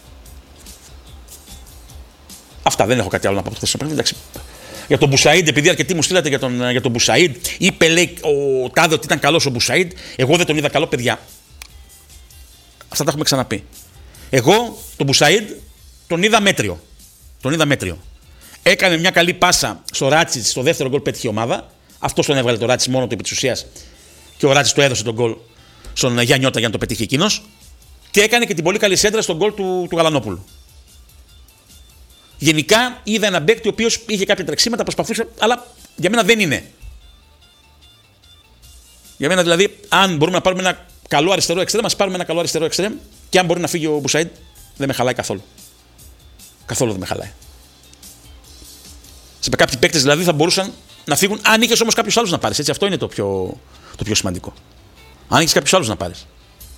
Αυτά, δεν έχω κάτι άλλο να πω από το παιχνίδι. Για τον Μπουσαΐντ, επειδή αρκετοί μου στείλατε για τον, για τον Μπουσαΐντ, είπε λέει ο Τάδε ότι ήταν καλός ο Μπουσαΐντ. Εγώ δεν τον είδα καλό, παιδιά. Αυτά τα έχουμε ξαναπεί. Εγώ τον Μπουσαΐντ τον είδα μέτριο. Τον είδα μέτριο. Έκανε μια καλή πάσα στο Ράτσιτς, στο δεύτερο γκολ πέτυχε η ομάδα. Αυτό τον έβγαλε το Ράτσιτς μόνο του επί της ουσίας. Και ο Ράτσιτς το έδωσε τον γκολ στον Γιαννιώτα για να το πετύχει εκείνος. Και έκανε και την πολύ καλή σέντρα στον γκολ του, του Γαλανόπουλου. Γενικά είδα ένα παίκτη ο οποίος είχε κάποια τρεξίματα, προσπαθούσε, αλλά για μένα δεν είναι. Για μένα δηλαδή, αν μπορούμε να πάρουμε ένα καλό αριστερό εξτρέμ, μας πάρουμε ένα καλό αριστερό εξτρέμ, και αν μπορεί να φύγει ο Μπουσαΐντ, δεν με χαλάει καθόλου. Καθόλου δεν με χαλάει. Σε κάποιοι παίκτες δηλαδή θα μπορούσαν να φύγουν, αν είχες όμως κάποιους άλλους να πάρεις. Έτσι, αυτό είναι το πιο, το πιο σημαντικό. Αν είχες κάποιους άλλους να πάρεις.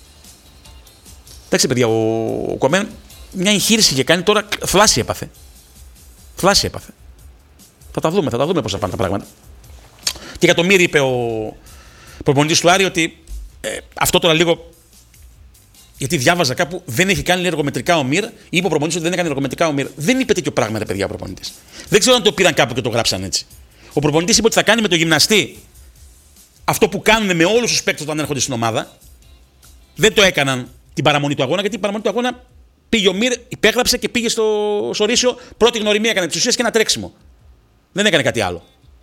Εντάξει, παιδιά, ο, ο Κουαμέ μια εγχείρηση είχε κάνει, τώρα θλάση έπαθε. Θλάση έπαθε. Θα τα δούμε, θα τα δούμε πώς θα πάνε τα πράγματα. Και για το Μύρ είπε ο προπονητής του Άρη ότι ε, αυτό τώρα λίγο. Γιατί διάβαζα κάπου, δεν έχει κάνει εργομετρικά ο Μύρ, είπε ο προπονητής ότι δεν έκανε εργομετρικά ο Μύρ. Δεν είπε τέτοιο πράγμα, ρε παιδιά, ο προπονητής. Δεν ξέρω αν το πήραν κάπου και το γράψαν έτσι. Ο προπονητής είπε ότι θα κάνει με το γυμναστή αυτό που κάνουν με όλους τους παίκτες όταν έρχονται στην ομάδα. Δεν το έκαναν την παραμονή του αγώνα, γιατί η παραμονή του αγώνα πήγε ο Μύρ, υπέγραψε και πήγε στο Σωρίσιο. Πρώτη γνωριμία έκανε τις ουσίες και ένα τρέξιμο. Δεν έκανε κάτι άλλο.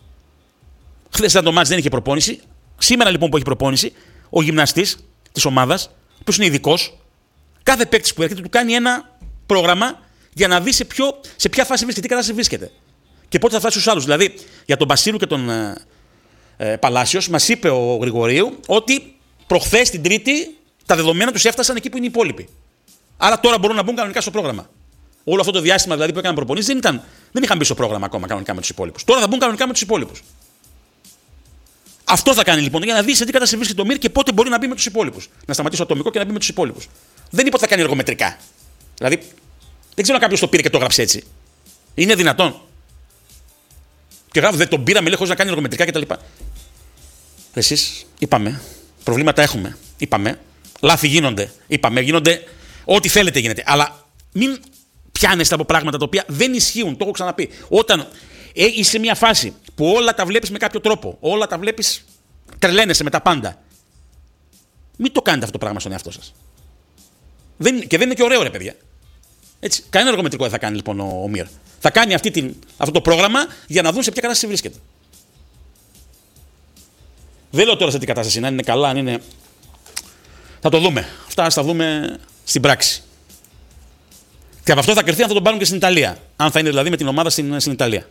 Χθες ήταν το μάτς, δεν είχε προπόνηση. Σήμερα λοιπόν που έχει προπόνηση, ο γυμναστής της ομάδας, που είναι ειδικός, κάθε παίκτης που έρχεται του κάνει ένα πρόγραμμα για να δει σε, ποιο, σε ποια φάση βρίσκεται, τι κατάσταση βρίσκεται. Και πότε θα φτάσει στους άλλους. Δηλαδή για τον Μπασίρου και τον ε, ε, Παλάσιος, μας είπε ο Γρηγορίου ότι προχθές την Τρίτη τα δεδομένα τους έφτασαν εκεί που είναι οι υπόλοιποι. Άρα τώρα μπορούν να μπουν κανονικά στο πρόγραμμα. Όλο αυτό το διάστημα δηλαδή που έκαναν προπονήσεις δεν, ήταν, δεν είχαν μπει στο πρόγραμμα ακόμα κανονικά με τους υπόλοιπους. Τώρα θα μπουν κανονικά με τους υπόλοιπους. Αυτό θα κάνει λοιπόν για να δει σε τι κατάσταση βρίσκεται το Μύρ και πότε μπορεί να μπει με τους υπόλοιπους. Να σταματήσει το ατομικό και να μπει με τους υπόλοιπους. Δεν είπε ότι θα κάνει εργομετρικά. Δηλαδή δεν ξέρω αν κάποιος το πήρε και το έγραψε έτσι. Είναι δυνατόν. Και γράφω δεν τον πήραμε λέει χωρίς να κάνει εργομετρικά κτλ. Εσείς είπαμε. Προβλήματα έχουμε. Είπαμε. Λάθη γίνονται. Είπαμε. Γίνονται. Ό,τι θέλετε γίνεται. Αλλά μην πιάνεστε από πράγματα τα οποία δεν ισχύουν. Το έχω ξαναπεί. Όταν είσαι σε μια φάση που όλα τα βλέπεις με κάποιο τρόπο, όλα τα βλέπεις, τρελαίνεσαι με τα πάντα, μην το κάνετε αυτό το πράγμα στον εαυτό σας. Δεν, και δεν είναι και ωραίο, ρε παιδιά. Έτσι, κανένα εργομετρικό δεν θα κάνει λοιπόν ο, ο Μύρ. Θα κάνει αυτή την, αυτό το πρόγραμμα για να δουν σε ποια κατάσταση βρίσκεται. Δεν λέω τώρα σε τι κατάσταση είναι, αν είναι καλά, αν είναι. Θα το δούμε. Αυτά θα δούμε στην πράξη. Και από αυτό θα κρυθεί αν θα τον πάρουν και στην Ιταλία. Αν θα είναι δηλαδή με την ομάδα στην, στην Ιταλία.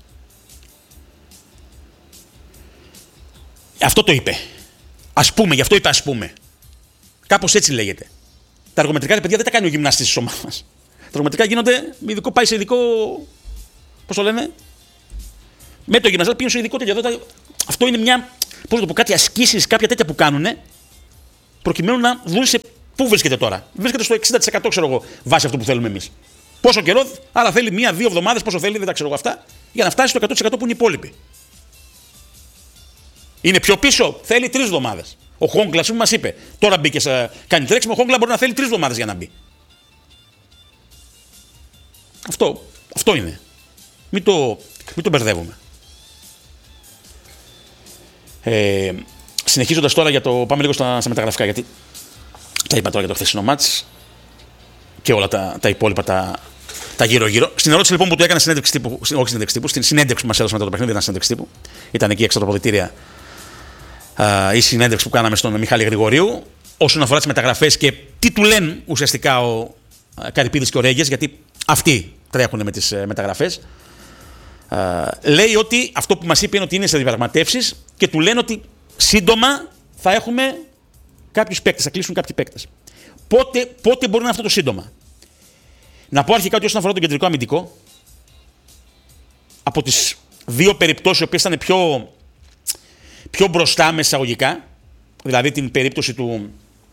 Αυτό το είπε. Ας πούμε, γι' αυτό είπε ας πούμε. Κάπως έτσι λέγεται. Τα εργομετρικά παιδιά δεν τα κάνει ο γυμναστής της ομάδας. Τα εργομετρικά γίνονται με ειδικό, πάει σε ειδικό. Πώς το λένε. Με το γυμναστή πήγαινε σε ειδικό τέτοιο. Αυτό είναι μια. Πώς το πω, κάτι ασκήσεις, κάποια τέτοια που κάνουν. Προκειμένου να δουν σε Πού βρίσκεται τώρα? Βρίσκεται στο εξήντα τοις εκατό, ξέρω εγώ, βάσει αυτού που θέλουμε εμείς. Πόσο καιρό, άρα θέλει μία-δύο εβδομάδες, πόσο θέλει, δεν τα ξέρω εγώ αυτά, για να φτάσει στο εκατό τοις εκατό που είναι οι υπόλοιποι. Είναι πιο πίσω, θέλει τρεις εβδομάδες. Ο Χόγκλα, α πούμε, μας είπε, τώρα μπήκε, σε... κάνει τρέξιμο. Ο Χόγκλα μπορεί να θέλει τρεις εβδομάδες για να μπει. Αυτό, αυτό είναι. Μην το, μην το μπερδεύουμε. Ε, συνεχίζοντας τώρα για το. Πάμε λίγο στα, στα μεταγραφικά, γιατί τα είπα τώρα για το χθεσινό μάτς και όλα τα, τα υπόλοιπα τα, τα γύρω-γύρω. Στην ερώτηση λοιπόν που του έκανε συνέντευξη τύπου, όχι συνέντευξη τύπου, στην συνέντευξη που μας έδωσε μετά το παιχνίδι, δεν ήταν συνέντευξη τύπου, ήταν εκεί έξω από τα αποδυτήρια, η συνέντευξη που κάναμε στον Μιχάλη Γρηγορίου, όσον αφορά τις μεταγραφές και τι του λένε ουσιαστικά ο Καρυπίδης και ο Ρέγγες, γιατί αυτοί τρέχουν με τις μεταγραφές. Uh, λέει ότι αυτό που μας είπε είναι ότι είναι σε διαπραγματεύσεις και του λένε ότι σύντομα θα έχουμε κάποιους παίκτες, θα κλείσουν κάποιοι παίκτες. Πότε, πότε μπορεί να είναι αυτό το σύντομα? Να πω αρχικά ότι όσον αφορά τον κεντρικό αμυντικό, από τις δύο περιπτώσεις οι οποίες ήταν πιο, πιο μπροστά με εισαγωγικά, δηλαδή την περίπτωση του,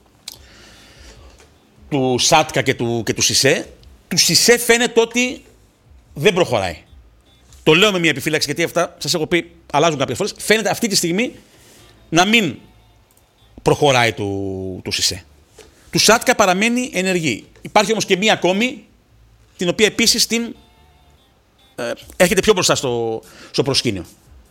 του Σάτκα και του, και του Σισέ, του Σισέ φαίνεται ότι δεν προχωράει. Το λέω με μια επιφύλαξη, γιατί αυτά σας έχω πει αλλάζουν κάποιες φορές. Φαίνεται αυτή τη στιγμή να μην προχωράει του, του Σισέ. Του Σάτκα παραμένει ενεργή. Υπάρχει όμως και μία ακόμη, την οποία επίσης την ε, έρχεται πιο μπροστά στο, στο προσκήνιο.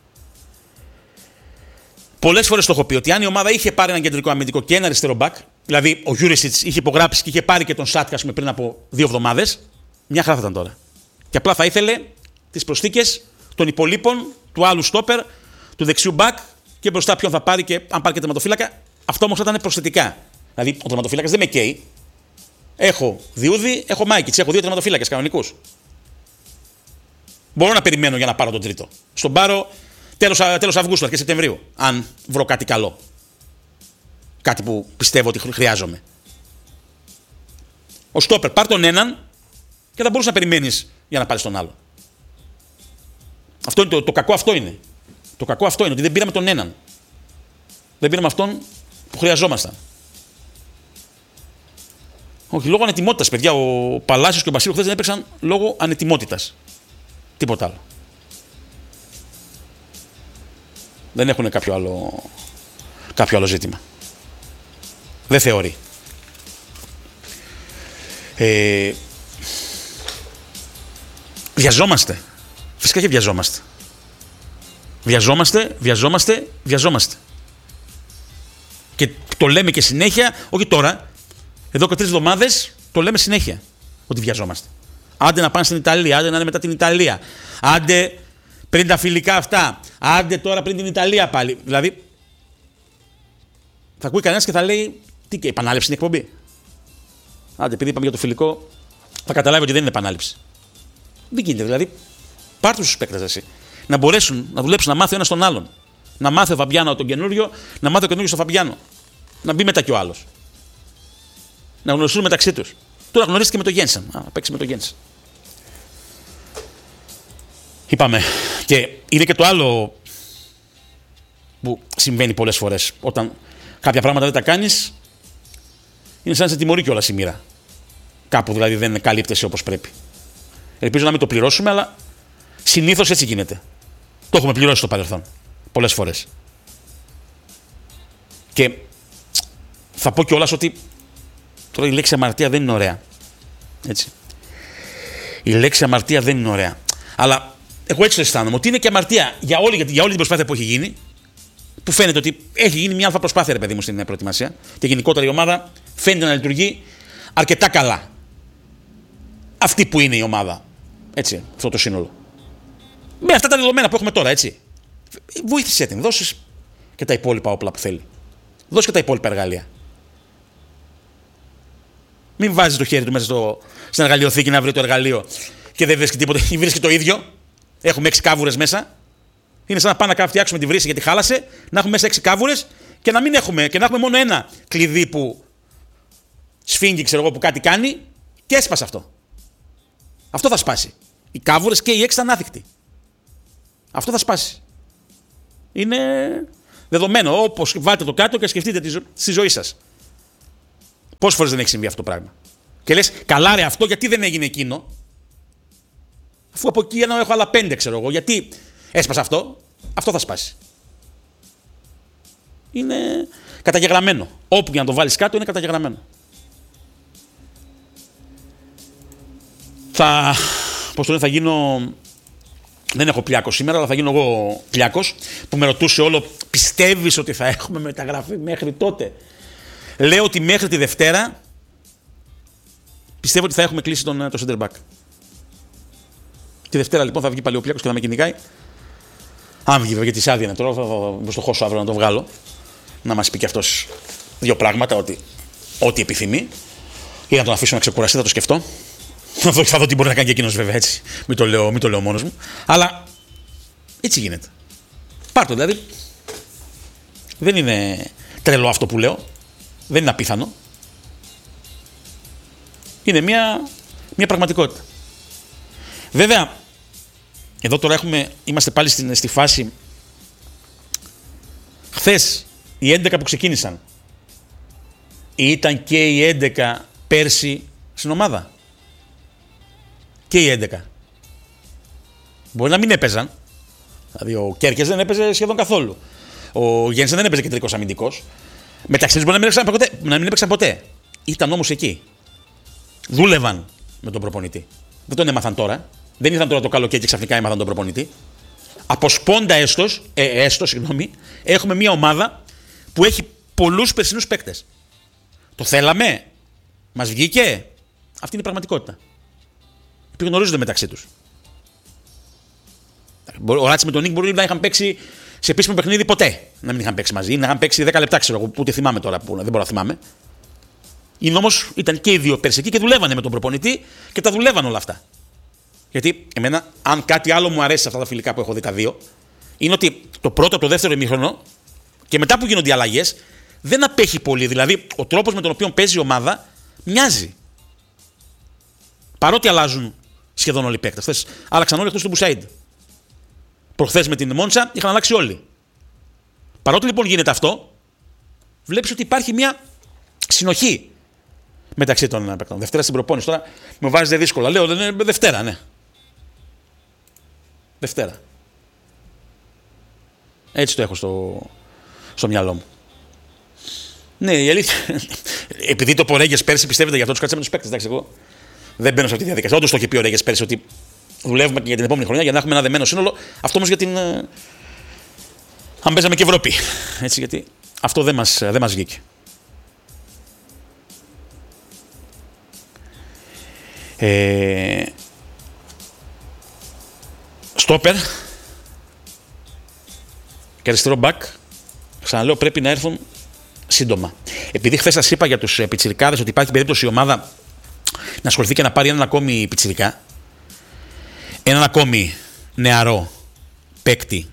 Πολλές φορές το έχω πει ότι αν η ομάδα είχε πάρει έναν κεντρικό αμυντικό και ένα αριστερό μπακ, δηλαδή ο Γιούρισιτς είχε υπογράψει και είχε πάρει και τον Σάτκα πριν από δύο εβδομάδες, μια χαρά θα ήταν τώρα. Και απλά θα ήθελε τις προσθήκες των υπολείπων, του άλλου στόπερ, του δεξιού μπακ και μπροστά ποιον θα πάρει και αν πάρει και τερματοφύλακα. Αυτό όμως θα ήταν προσθετικά. Δηλαδή ο τερματοφύλακας δεν με καίει. Έχω Διούδη, έχω Μάικιτς, έχω δύο τερματοφύλακες κανονικούς. Μπορώ να περιμένω για να πάρω τον τρίτο. Στον πάρω τέλος, τέλος Αυγούστου, αρχές Σεπτεμβρίου, αν βρω κάτι καλό. Κάτι που πιστεύω ότι χρειάζομαι. Ο στόπερ, πάρ' τον έναν και θα μπορούσε να περιμένεις για να πάρεις τον άλλο. Αυτό είναι το, το κακό αυτό είναι. Το κακό αυτό είναι ότι δεν πήραμε τον έναν. Δεν πήραμε αυτόν που χρειαζόμασταν. Όχι, λόγω ανετοιμότητας, παιδιά. Ο Παλάσιος και ο Μπασίλου χθες δεν έπαιξαν λόγω ανετοιμότητας. Τίποτα άλλο. Δεν έχουν κάποιο άλλο, κάποιο άλλο ζήτημα. Δεν θεωρεί. Ε, βιαζόμαστε. Φυσικά και βιαζόμαστε. Βιαζόμαστε, βιαζόμαστε, βιαζόμαστε. Και το λέμε και συνέχεια, όχι τώρα, εδώ και τρεις εβδομάδες το λέμε συνέχεια ότι βιαζόμαστε. Άντε να πάνε στην Ιταλία, άντε να είναι μετά την Ιταλία. Άντε πριν τα φιλικά αυτά. Άντε τώρα πριν την Ιταλία πάλι. Δηλαδή, θα ακούει κανένας και θα λέει, τι και επανάληψη είναι εκπομπή. Άντε, επειδή είπαμε για το φιλικό, θα καταλάβει ότι δεν είναι επανάληψη. Δεν γίνεται, δηλαδή. Πάρτε τους παίκτες εσύ. Να μπορέσουν να δουλέψουν, να μάθει ο ένας τον άλλον. Να μάθει ο Φαμπιάνο τον καινούριο, να μάθει ο καινούριο τον Φαμπιάνο. Να μπει μετά κι ο άλλος. Να γνωριστούν μεταξύ τους. Τώρα γνωρίστηκε με τον Γένσεν. Α, παίξει με τον Γένσεν. Είπαμε. Και είναι και το άλλο που συμβαίνει πολλές φορές. Όταν κάποια πράγματα δεν τα κάνεις, είναι σαν να σε τιμωρεί κιόλας η μοίρα. Κάπου δηλαδή δεν καλύπτεσαι όπως πρέπει. Ελπίζω να μην το πληρώσουμε, αλλά συνήθως έτσι γίνεται. Το έχουμε πληρώσει στο παρελθόν. Πολλές φορές. Και θα πω κιόλας ότι τώρα η λέξη αμαρτία δεν είναι ωραία. Έτσι. Η λέξη αμαρτία δεν είναι ωραία. Αλλά εγώ έτσι το αισθάνομαι. Ότι είναι και αμαρτία για όλη, για όλη την προσπάθεια που έχει γίνει. Που φαίνεται ότι έχει γίνει μια αλφα προσπάθεια, ρε παιδί μου, στην προετοιμασία. Και γενικότερα η ομάδα φαίνεται να λειτουργεί αρκετά καλά. Αυτή που είναι η ομάδα. Έτσι, αυτό το σύνολο. Με αυτά τα δεδομένα που έχουμε τώρα, έτσι. Βοήθησέ την. Δώσεις και τα υπόλοιπα όπλα που θέλει. Δώσεις και τα υπόλοιπα εργαλεία. Μην βάζεις το χέρι του μέσα στο, στην εργαλειοθήκη να βρει το εργαλείο και δεν βρίσκει τίποτα. Βρίσκει το ίδιο. Έχουμε έξι κάβουρες μέσα. Είναι σαν να πάμε να φτιάξουμε τη βρύση γιατί χάλασε, να έχουμε μέσα έξι κάβουρες και να μην έχουμε, και να έχουμε μόνο ένα κλειδί που σφίγγει, ξέρω εγώ, που κάτι κάνει και έσπασε αυτό. Αυτό θα σπάσει. Οι κάβουρες και οι έξι ήταν άθικτοι. Αυτό θα σπάσει. Είναι δεδομένο. Όπως βάλτε το κάτω και σκεφτείτε τη, ζω... στη ζωή σας. Πόσες φορές δεν έχει συμβεί αυτό το πράγμα. Και λες, καλά ρε αυτό, γιατί δεν έγινε εκείνο. Αφού από εκεί ένα έχω άλλα πέντε, ξέρω εγώ. Γιατί έσπασε αυτό, αυτό θα σπάσει. Είναι καταγεγραμμένο. Όπου για να το βάλεις κάτω είναι καταγεγραμμένο. Θα, πώς το λένε, θα γίνω... Δεν έχω πλιάκος σήμερα, αλλά θα γίνω εγώ πλιάκος, που με ρωτούσε όλο, πιστεύεις ότι θα έχουμε μεταγραφή μέχρι τότε. Λέω ότι μέχρι τη Δευτέρα πιστεύω ότι θα έχουμε κλείσει τον, το center back. Τη Δευτέρα λοιπόν θα βγει πάλι ο πλιάκος και θα με κυνηγάει. Αν βγει για τη άδεια είναι τώρα, θα μπω στο χώσο αύριο να το βγάλω. Να μας πει και αυτός δύο πράγματα, ότι ό,τι επιθυμεί. Ή να τον αφήσω να ξεκουραστεί, θα το σκεφτώ. Θα δω, θα δω τι μπορεί να κάνει και εκείνος βέβαια, έτσι. Μην το λέω, μην το λέω μόνος μου. Αλλά έτσι γίνεται. Πάρ' το δηλαδή. Δεν είναι τρελό αυτό που λέω. Δεν είναι απίθανο. Είναι μια, μια πραγματικότητα. Βέβαια, εδώ τώρα έχουμε, είμαστε πάλι στη, στη φάση. Χθες οι έντεκα που ξεκίνησαν ήταν και οι έντεκα πέρσι στην ομάδα. Και οι έντεκα. Μπορεί να μην έπαιζαν. Δηλαδή ο Κέρκες δεν έπαιζε σχεδόν καθόλου. Ο Γένσεν δεν έπαιζε κεντρικός αμυντικός. Μεταξύ τους μπορεί να μην έπαιξαν ποτέ. Να μην έπαιξαν ποτέ. Ήταν όμως εκεί. Δούλευαν με τον προπονητή. Δεν τον έμαθαν τώρα. Δεν ήρθαν τώρα το καλοκαίρι και ξαφνικά έμαθαν τον προπονητή. Από σπόντα έστω, ε, έστω, συγγνώμη, έχουμε μια ομάδα που έχει πολλούς περσινούς παίκτες. Το θέλαμε. Μας βγήκε. Αυτή είναι η πραγματικότητα. Που γνωρίζονται μεταξύ τους. Ο Ράτσι με τον Νίκ μπορεί να είχαν παίξει σε επίσημο παιχνίδι ποτέ. Να μην είχαν παίξει μαζί. Να είχαν παίξει δέκα λεπτά, ξέρω εγώ, που ούτε θυμάμαι τώρα, που δεν μπορώ να θυμάμαι. Είναι όμως, ήταν και οι δύο πέρσι εκεί και δουλεύανε με τον προπονητή και τα δουλεύαν όλα αυτά. Γιατί εμένα, αν κάτι άλλο μου αρέσει σε αυτά τα φιλικά που έχω δει τα δύο, είναι ότι το πρώτο από το δεύτερο ημίχρονο και μετά που γίνονται οι αλλαγές δεν απέχει πολύ. Δηλαδή, ο τρόπος με τον οποίο παίζει η ομάδα μοιάζει. Παρότι αλλάζουν σχεδόν όλοι οι παίκτες. Χθες άλλαξαν όλοι εκτός του Μπουσάιντ. Προχθές με την Μόντσα είχαν αλλάξει όλοι. Παρότι λοιπόν γίνεται αυτό, βλέπεις ότι υπάρχει μια συνοχή μεταξύ των παίκτων. Δευτέρα στην προπόνηση. Τώρα με βάζετε δύσκολα. Λέω ναι, Δευτέρα, ναι. Δευτέρα. Έτσι το έχω στο, στο μυαλό μου. Ναι, η αλήθεια. Επειδή το Πορέγγες πέρσι πιστεύετε γι' αυτό τους κάτσαμε τους παίκτες. Εντάξει, εγώ δεν μπαίνω σε αυτή τη διαδικασία. Όντως το είχε πει ο Ρέγγες πέρσι ότι δουλεύουμε και για την επόμενη χρονιά για να έχουμε ένα δεμένο σύνολο. Αυτό όμως για την. Αν παίζαμε και Ευρώπη. Έτσι, γιατί αυτό δεν μας, δεν μας βγήκε. Ε... Στόπερ και αριστερό μπακ, ξαναλέω, πρέπει να έρθουν σύντομα. Επειδή χθες σας είπα για τους πιτσιρικάδες ότι υπάρχει περίπτωση η ομάδα να ασχοληθεί και να πάρει έναν ακόμη πιτσιρικά, έναν ακόμη νεαρό παίκτη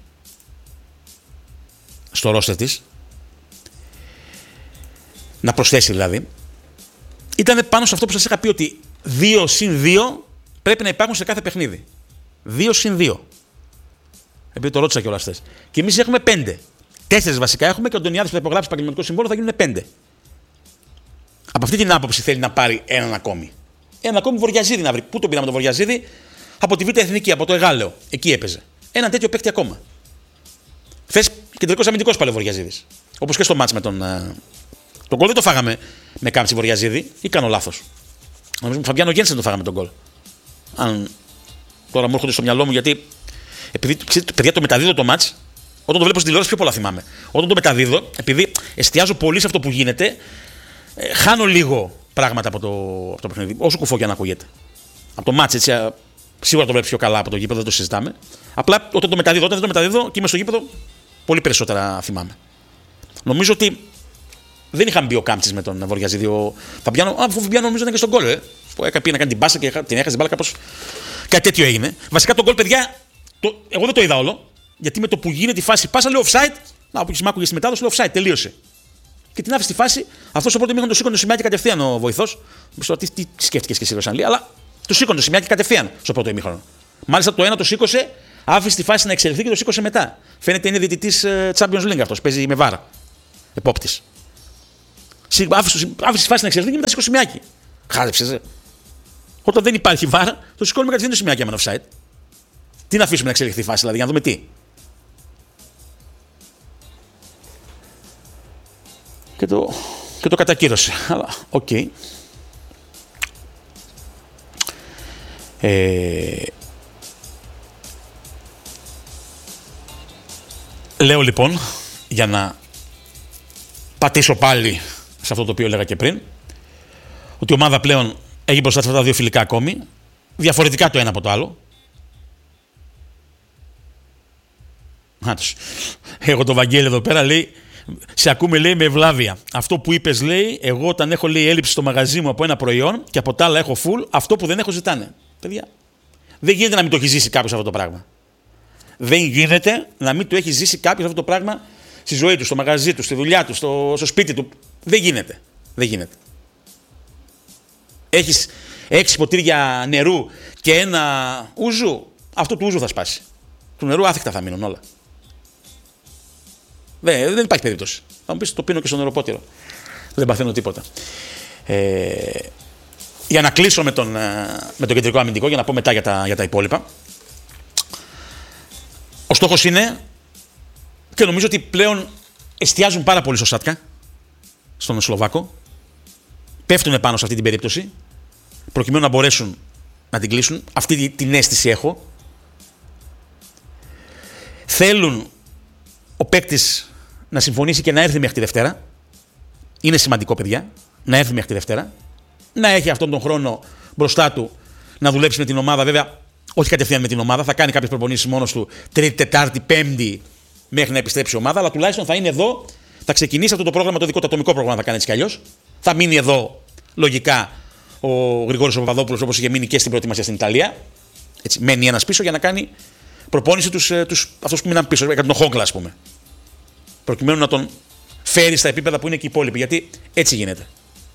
στο ρόστερ της, να προσθέσει δηλαδή, ήταν πάνω σε αυτό που σας είχα πει ότι δύο συν δύο πρέπει να υπάρχουν σε κάθε παιχνίδι. δύο συν δύο. Επειδή το ρώτησα κιόλας χθες. Και εμείς έχουμε πέντε. Τέσσερις βασικά έχουμε και ο Ντονιάδης που θα υπογράψει επαγγελματικό συμβόλαιο θα γίνουν πέντε. Από αυτή την άποψη θέλει να πάρει έναν ακόμη. Έναν ακόμη Βοριαζίδη να βρει. Πού τον πήραμε τον Βοριαζίδη? Από τη Β' Εθνική, από το Εγάλεο. Εκεί έπαιζε. Έναν τέτοιο παίκτη ακόμα. Χθες κεντρικός αμυντικός πάλι ο Βοριαζίδης. Όπως και στο μάτς με τον. Τον γκολ δεν το φάγαμε με κάμψη Βοριαζίδη ή κάνω λάθος? Νομίζω ότι Φαμπιάνο Γένσεν το φάγαμε τον γκολ. Αν τώρα μου έρχονται στο μυαλό μου γιατί. Επειδή παιδιά, το μεταδίδω το μάτς, όταν το βλέπω στην τηλεόραση πιο πολλά θυμάμαι. Όταν το μεταδίδω, επειδή εστιάζω πολύ σε αυτό που γίνεται, ε, χάνω λίγο πράγματα από το, από το παιχνίδι. Όσο κουφό και αν ακούγεται. Από το μάτς, έτσι, σίγουρα το βλέπεις πιο καλά από το γήπεδο, δεν το συζητάμε. Απλά όταν το μεταδίδω, όταν δεν το μεταδίδω και είμαι στο γήπεδο, πολύ περισσότερα θυμάμαι. Νομίζω ότι δεν είχαν μπει ο Κάμψης με τον Βοριαζίδη. Ο Φαμπιάνο, α, Φαμπιάνο νομίζω ήταν και στον γκολ, ε. Που έκανε να κάνει την μπάσα και την έχασε την μπάλα, κάπως. Κάτι τέτοιο έγινε. Βασικά τον γκολ, παιδιά, το, εγώ δεν το είδα όλο. Γιατί με το που γίνεται η φάση, πάσα λέω offside. Να, που μ' άκουγε στη μετάδοση, λέω offside, τελείωσε. Και την άφησε στη φάση, αυτό στο πρώτο μήχρονο το σήκωνε το σημειάκι κατευθείαν ο βοηθός. Μισό, τι, τι σκέφτηκε και εσύ, Ρωσανλή, αλλά το σήκωνε το σημειάκι κατευθείαν στο πρώτο ημίχρονο. Μάλιστα το ένα το σήκωσε, άφησε τη φάση να εξελιχθεί και το σήκωσε μετά. Φαίνεται είναι διαιτητής Champions League αυτός, παίζει με βάρα. Επόπτης. Άφησε τη φάση να εξελιχθεί και μετά σήκω σημειάκι. Χάζεψε. Όταν δεν υπάρχει βάρα, το σηκώνουμε κατευθείαν το σημειάκι άμα offside. Τι να αφήσουμε να εξελιχθεί η φάση, δηλαδή, για να δούμε τι. Και το, και το κατακύρωσε. Αλλά, οκ. Okay. Ε, λέω λοιπόν, για να πατήσω πάλι σε αυτό το οποίο έλεγα και πριν, ότι η ομάδα πλέον έχει μπροστά σε αυτά τα δύο φιλικά ακόμη, διαφορετικά το ένα από το άλλο. Άτος. Εγώ το Βαγγέλη εδώ πέρα λέει, σε ακούμε λέει με ευλάβεια. Αυτό που είπες λέει, εγώ όταν έχω λέει έλλειψη στο μαγαζί μου από ένα προϊόν και από τα άλλα έχω full, αυτό που δεν έχω ζητάνε. Παιδιά, δεν γίνεται να μην το έχει ζήσει κάποιος αυτό το πράγμα. Δεν γίνεται να μην το έχει ζήσει κάποιος αυτό το πράγμα στη ζωή του, στο μαγαζί του, στη δουλειά του, στο, στο σπίτι του. Δεν γίνεται. Δεν γίνεται. Έχεις έξι ποτήρια νερού και ένα ούζου, αυτό του ούζου θα σπάσει. Του νερού άθικτα θα μείνουν όλα. Δεν, δεν υπάρχει περίπτωση. Θα μου πεις το πίνω και στο νεροπότηρο. Δεν παθαίνω τίποτα. Ε, για να κλείσω με τον, με τον κεντρικό αμυντικό, για να πω μετά για τα, για τα υπόλοιπα. Ο στόχος είναι, και νομίζω ότι πλέον εστιάζουν πάρα πολύ στο Σάτκα, στον Σλοβάκο, πέφτουν πάνω σε αυτή την περίπτωση, προκειμένου να μπορέσουν να την κλείσουν. Αυτή την αίσθηση έχω. Θέλουν ο παίκτης να συμφωνήσει και να έρθει μέχρι τη Δευτέρα. Είναι σημαντικό, παιδιά, να έρθει μέχρι τη Δευτέρα. Να έχει αυτόν τον χρόνο μπροστά του να δουλέψει με την ομάδα. Βέβαια, όχι κατευθείαν με την ομάδα, θα κάνει κάποιες προπονήσεις μόνος του Τρίτη, Τετάρτη, Πέμπτη μέχρι να επιστρέψει η ομάδα. Αλλά τουλάχιστον θα είναι εδώ, θα ξεκινήσει αυτό το πρόγραμμα, το δικό του ατομικό πρόγραμμα θα κάνει έτσι κι αλλιώς. Θα μείνει εδώ λογικά ο Γρηγόρης Παπαδόπουλος, όπως είχε μείνει και στην προετοιμασία στην Ιταλία. Έτσι, μένει ένας πίσω για να κάνει προπόνηση τους, τους, αυτούς που μείναν πίσω, έκανε τον Χόγκλα, ας πούμε. Προκειμένου να τον φέρει στα επίπεδα που είναι και οι υπόλοιποι. Γιατί έτσι γίνεται.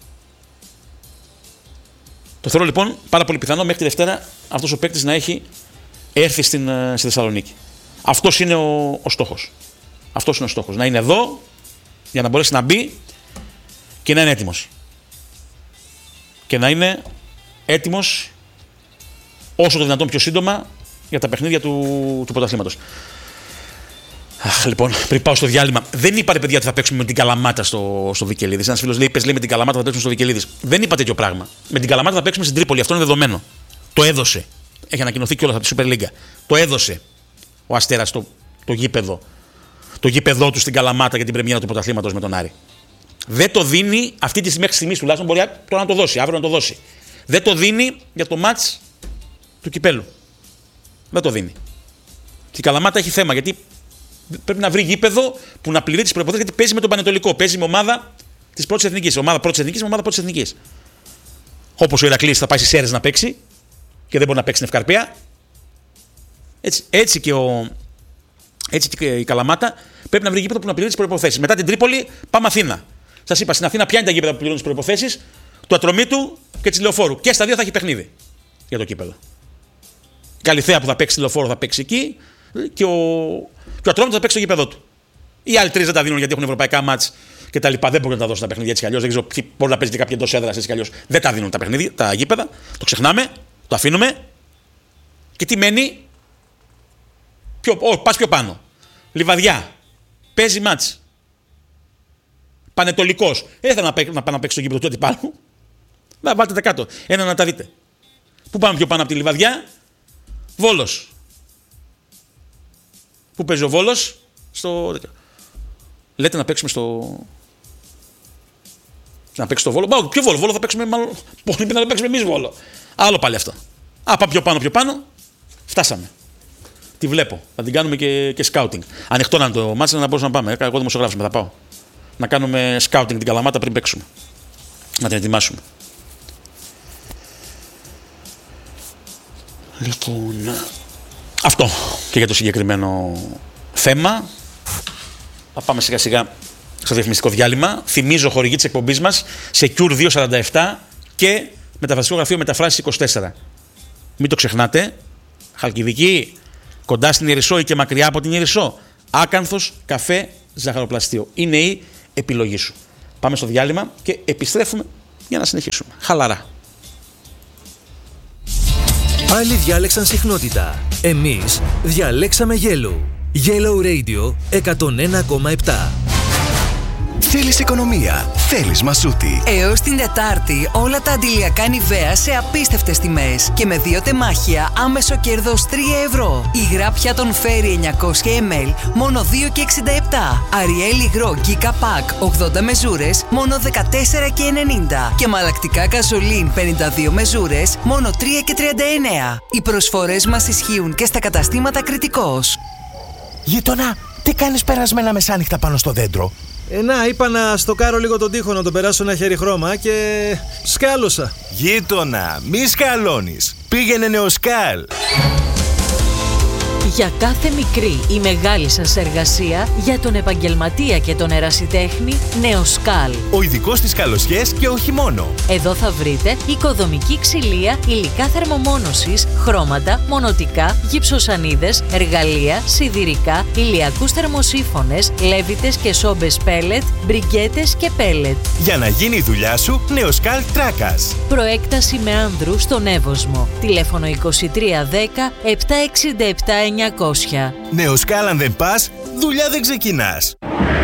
Το θεωρώ λοιπόν πάρα πολύ πιθανό μέχρι τη Δευτέρα αυτός ο παίκτης να έχει έρθει στην, στη Θεσσαλονίκη. Αυτός είναι ο, ο στόχος. Αυτός είναι ο στόχος. Να είναι εδώ για να μπορέσει να μπει και να είναι έτοιμος. Και να είναι έτοιμος όσο το δυνατόν πιο σύντομα για τα παιχνίδια του, του πρωταθλήματος. Αχ, λοιπόν, πριν πάω στο διάλειμμα, δεν είπατε παιδιά ότι θα παίξουμε με την Καλαμάτα στο, στο Βικελίδης. Ένας φίλος λέει: Πες λέει με την Καλαμάτα θα παίξουμε στο Βικελίδης. Δεν είπα τέτοιο πράγμα. Με την Καλαμάτα θα παίξουμε στην Τρίπολη. Αυτό είναι δεδομένο. Το έδωσε. Έχει ανακοινωθεί κιόλας από τη Super League. Το έδωσε ο Αστέρας το, το γήπεδο. Το γήπεδό του στην Καλαμάτα για την πρεμιέρα του πρωταθλήματος με τον Άρη. Δεν το δίνει αυτή τη στιγμή, μέχρι στιγμής τουλάχιστον, μπορεί τώρα να το δώσει, αύριο να το δώσει. Δεν το δίνει για το μάτς του κυπέλου. Δεν το δίνει. Και η Καλαμάτα έχει θέμα γιατί πρέπει να βρει γήπεδο που να πληρεί τις προϋποθέσεις, γιατί παίζει με τον Πανετολικό. Παίζει με ομάδα της πρώτης εθνικής. Ομάδα πρώτης εθνικής με ομάδα πρώτης εθνικής. Όπως ο Ηρακλής θα πάει στις Σέρρες να παίξει και δεν μπορεί να παίξει στην Ευκαρπία. Έτσι, έτσι, και ο, έτσι και η Καλαμάτα πρέπει να βρει γήπεδο που να πληρεί τις προϋποθέσεις. Μετά την Τρίπολη πάμε Αθήνα. Σας είπα, στην Αθήνα ποια είναι τα γήπεδα που πληρώνουν τις προϋποθέσεις, του Ατρομήτου και της Λεωφόρου. Και στα δύο θα έχει παιχνίδι για το κύπελο. Η Καλυθέα που θα παίξει στη Λεωφόρο θα παίξει εκεί και ο, και ο Ατρόμητος θα παίξει στο γήπεδο του. Οι άλλοι τρεις δεν τα δίνουν γιατί έχουν ευρωπαϊκά μάτς και τα λοιπά. Δεν μπορούν να τα δώσουν τα παιχνίδια έτσι κι αλλιώς. Δεν ξέρω ποιοι μπορεί να παίζει και κάποια εντός έδρας έτσι κι αλλιώς. Δεν τα δίνουν τα παιχνίδια, τα γήπεδα. Το ξεχνάμε, το αφήνουμε. Και τι μένει, πιο, ό, πας πιο πάνω. Λιβαδιά. Παίζει μάτς. Πανετολικός. Δεν ήθελα να, παί, να πάω να παίξει στο γήπεδο του αντιπάλου. Να βάλτε τα κάτω. Ένα να τα δείτε. Πού πάμε πιο πάνω από τη Λιβαδιά? Βόλος. Πού παίζει ο Βόλος? Στο... Λέτε να παίξουμε στο... Να παίξει στο Βόλο. Μπα, ποιο Βόλο? Βόλο θα παίξουμε μάλλον... Πολύ να παίξουμε εμείς Βόλο. Άλλο πάλι αυτό. Α, πάμε πιο πάνω, πιο πάνω. Φτάσαμε. Τη βλέπω. Θα την κάνουμε και, και scouting. Ανοιχτό να το μάτσα να μπορούσαμε να πάμε. Εγώ δημοσιογράφος μετά πάω. Να κάνουμε scouting την Καλαμάτα πριν παίξουμε. Να την ετοιμάσουμε. Λοιπόν, αυτό και για το συγκεκριμένο θέμα. Θα πάμε σιγά σιγά στο διαφημιστικό διάλειμμα. Θυμίζω χορηγή της εκπομπής μας Secure διακόσια σαράντα επτά και μεταφραστικό γραφείο μεταφράσεις είκοσι τέσσερα. Μην το ξεχνάτε. Χαλκιδική, κοντά στην Ιερισσό ή και μακριά από την Ιερισσό. Άκανθος, καφέ, ζαχαροπλαστείο. Είναι η επιλογή σου. Πάμε στο διάλειμμα και επιστρέφουμε για να συνεχίσουμε. Χαλαρά. Άλλοι διάλεξαν συχνότητα. Εμείς διαλέξαμε Yellow. Yellow Radio εκατόν ένα κόμμα επτά. Θέλεις οικονομία, θέλεις Μασούτη. Έως την Τετάρτη όλα τα αντιλιακά Nivea σε απίστευτες τιμές και με δύο τεμάχια άμεσο κέρδος τρία ευρώ. Υγρά πιάτων Fairy εννιακόσια μιλιλίτρα μόνο δύο και εξήντα επτά. Ariel υγρό Giga Pack ογδόντα μεζούρες μόνο δεκατέσσερα και ενενήντα. Και μαλακτικά Καζολίν πενήντα δύο μεζούρες μόνο τρία και τριάντα εννέα. Οι προσφορές μας ισχύουν και στα καταστήματα Κρητικός. Γείτονα, τι κάνεις περασμένα μεσάνυχτα πάνω στο δέντρο? Ε, να, είπα να στοκάρω λίγο τον τοίχο, να τον περάσω ένα χέρι χρώμα και σκάλωσα. Γείτονα, μη σκαλώνεις. Πήγαινε Νεοσκάλ. Για κάθε μικρή ή μεγάλη σας εργασία, για τον επαγγελματία και τον ερασιτέχνη, Νεοσκάλ. Ο ειδικός στις καλοσιές και όχι μόνο. Εδώ θα βρείτε οικοδομική ξυλία, υλικά θερμομόνωσης, χρώματα, μονοτικά, γυψοσανίδες, εργαλεία, σιδηρικά, ηλιακούς θερμοσύφωνες, λέβητες και σόμπες πέλετ, μπριγκέτες και πέλετ. Για να γίνει η δουλειά σου, Νεοσκάλ Τράκας. Προέκταση με άνδρου στον Εύωσμο. Τηλέφωνο είκοσι τρία δέκα επτακόσια εξήντα επτά εννιακόσια. Νεοσκάλ, αν δεν πας, δουλειά δεν ξεκινάς.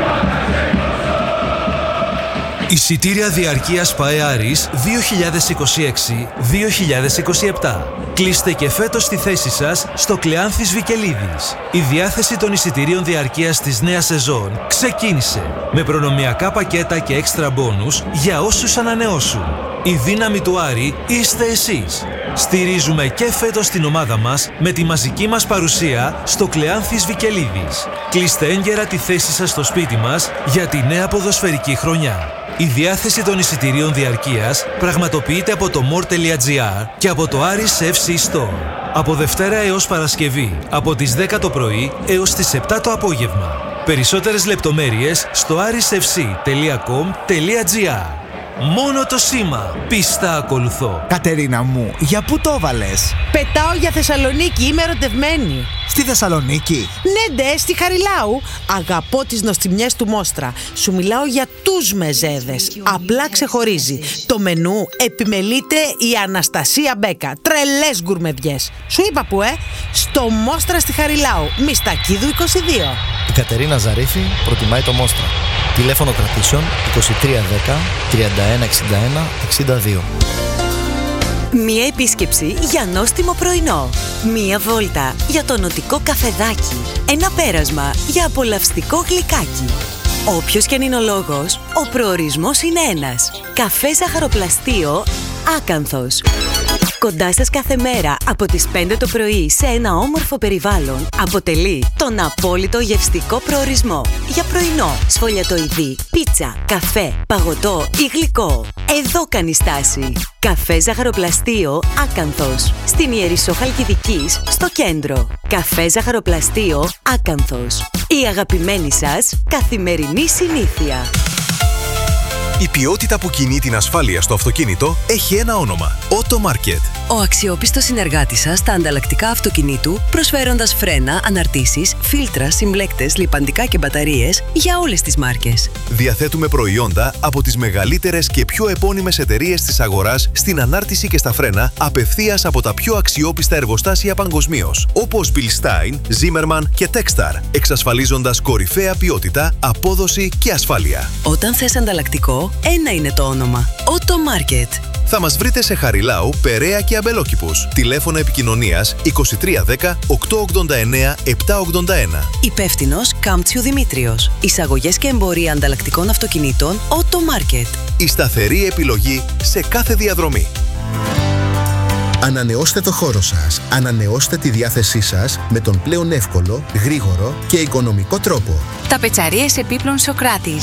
Εισιτήρια διαρκείας ΠΑΕ Άρης δύο χιλιάδες είκοσι έξι δύο χιλιάδες είκοσι επτά. Κλείστε και φέτος τη θέση σας στο Κλεάνθης Βικελίδης. Η διάθεση των εισιτηρίων διαρκείας της νέας σεζόν ξεκίνησε με προνομιακά πακέτα και έξτρα μπόνους για όσους ανανεώσουν. Η δύναμη του Άρη είστε εσείς. Στηρίζουμε και φέτος την ομάδα μας με τη μαζική μας παρουσία στο Κλεάνθης Βικελίδης. Κλείστε έγκαιρα τη θέση σας στο σπίτι μας για τη νέα ποδοσφαιρική χρονιά. Η διάθεση των εισιτηρίων διαρκείας πραγματοποιείται από το more τελεία gr και από το Άρης εφ σι Store. Από Δευτέρα έως Παρασκευή, από τις δέκα το πρωί έως τις επτά το απόγευμα. Περισσότερες λεπτομέρειες στο arisfc τελεία com τελεία gr. Μόνο το σήμα πίστα ακολουθώ. Κατερίνα μου, για πού το έβαλες? Πετάω για Θεσσαλονίκη, είμαι ερωτευμένη. Στη Θεσσαλονίκη? Ναι, ντε, στη Χαριλάου. Αγαπώ τις νοστιμιές του Μόστρα. Σου μιλάω για τους μεζέδες. Απλά ξεχωρίζει. Το μενού επιμελείται η Αναστασία Μπέκα. Τρελές γκουρμεδιές. Σου είπα που, ε? Στο Μόστρα στη Χαριλάου. Μιστακίδου είκοσι δύο. Η Κατερίνα Ζαρίφη προτιμάει το Μόστρα. Τηλέφωνο κρατήσεων είκοσι τρία δέκα τριάντα ένα εξήντα ένα εξήντα δύο. Μία επίσκεψη για νόστιμο πρωινό. Μία βόλτα για το νοτικό καφεδάκι. Ένα πέρασμα για απολαυστικό γλυκάκι. Όποιος και αν είναι ο λόγος, ο προορισμός είναι ένας. Καφέ ζαχαροπλαστείο Άκανθος. Κοντά σας κάθε μέρα από τις πέντε το πρωί σε ένα όμορφο περιβάλλον αποτελεί τον απόλυτο γευστικό προορισμό για πρωινό, σφολιατοειδή, πίτσα, καφέ, παγωτό ή γλυκό. Εδώ κάνει στάση. Καφέ ζαχαροπλαστείο Άκανθος. Στην Ιερισσό Χαλκιδικής, στο κέντρο. Καφέ ζαχαροπλαστείο Άκανθος. Η αγαπημένη σας καθημερινή συνήθεια. Η ποιότητα που κινεί την ασφάλεια στο αυτοκίνητο έχει ένα όνομα. Auto Market. Ο αξιόπιστος συνεργάτης σας στα ανταλλακτικά αυτοκινήτου, προσφέροντας φρένα, αναρτήσεις, φίλτρα, συμπλέκτες, λιπαντικά και μπαταρίες για όλες τις μάρκες. Διαθέτουμε προϊόντα από τις μεγαλύτερες και πιο επώνυμες εταιρείες της αγοράς στην ανάρτηση και στα φρένα, απευθείας από τα πιο αξιόπιστα εργοστάσια παγκοσμίως, όπως Bilstein, Zimmermann και Techstar, εξασφαλίζοντας κορυφαία ποιότητα, απόδοση και ασφάλεια. Όταν θες ανταλλακτικό, ένα είναι το όνομα. Auto Market. Θα μας βρείτε σε Χαριλάου, Περαία και Αμπελόκηπους. Τηλέφωνο επικοινωνίας είκοσι τρία δέκα οκτακόσια ογδόντα εννέα επτακόσια ογδόντα ένα. Υπεύθυνος Κάμπτσιου Δημήτριος. Εισαγωγές και εμπορία ανταλλακτικών αυτοκινήτων Auto Market. Η σταθερή επιλογή σε κάθε διαδρομή. Ανανεώστε το χώρο σας. Ανανεώστε τη διάθεσή σας με τον πλέον εύκολο, γρήγορο και οικονομικό τρόπο. Ταπετσαρίες επίπλων Σοκράτης.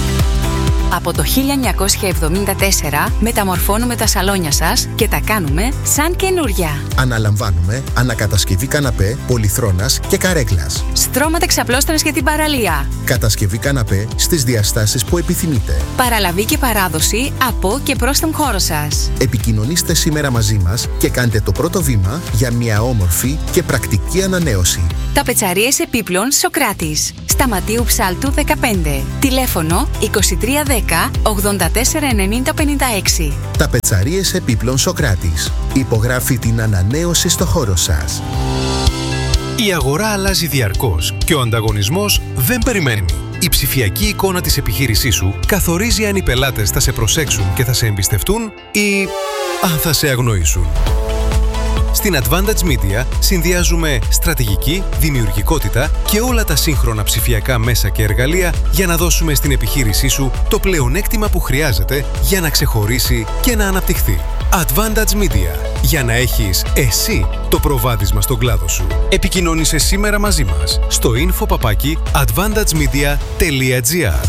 Από το χίλια εννιακόσια εβδομήντα τέσσερα μεταμορφώνουμε τα σαλόνια σας και τα κάνουμε σαν καινούρια. Αναλαμβάνουμε ανακατασκευή καναπέ, πολυθρόνας και καρέκλας. Στρώματα εξαπλώστρας για την παραλία. Κατασκευή καναπέ στις διαστάσεις που επιθυμείτε. Παραλαβή και παράδοση από και προς τον χώρο σας. Επικοινωνήστε σήμερα μαζί μας και κάντε το πρώτο βήμα για μια όμορφη και πρακτική ανανέωση. Ταπετσαρίες επίπλων Σοκράτης. Σταματίου Ψάλτου δεκαπέντε. Τηλέφωνο είκοσι τρία δέκα δέκα ογδόντα τέσσερα ενενήντα πενήντα έξι. Ταπετσαρίες Επίπλων Σοκράτης. Υπογράφει την ανανέωση στο χώρο σας. Η αγορά αλλάζει διαρκώς και ο ανταγωνισμός δεν περιμένει. Η ψηφιακή εικόνα της επιχείρησής σου καθορίζει αν οι πελάτες θα σε προσέξουν και θα σε εμπιστευτούν ή αν θα σε αγνοήσουν. Στην Advantage Media συνδυάζουμε στρατηγική, δημιουργικότητα και όλα τα σύγχρονα ψηφιακά μέσα και εργαλεία για να δώσουμε στην επιχείρησή σου το πλεονέκτημα που χρειάζεται για να ξεχωρίσει και να αναπτυχθεί. Advantage Media. Για να έχεις εσύ το προβάδισμα στον κλάδο σου. Επικοινώνησε σήμερα μαζί μας στο info παπάκι advantagemedia τελεία gr.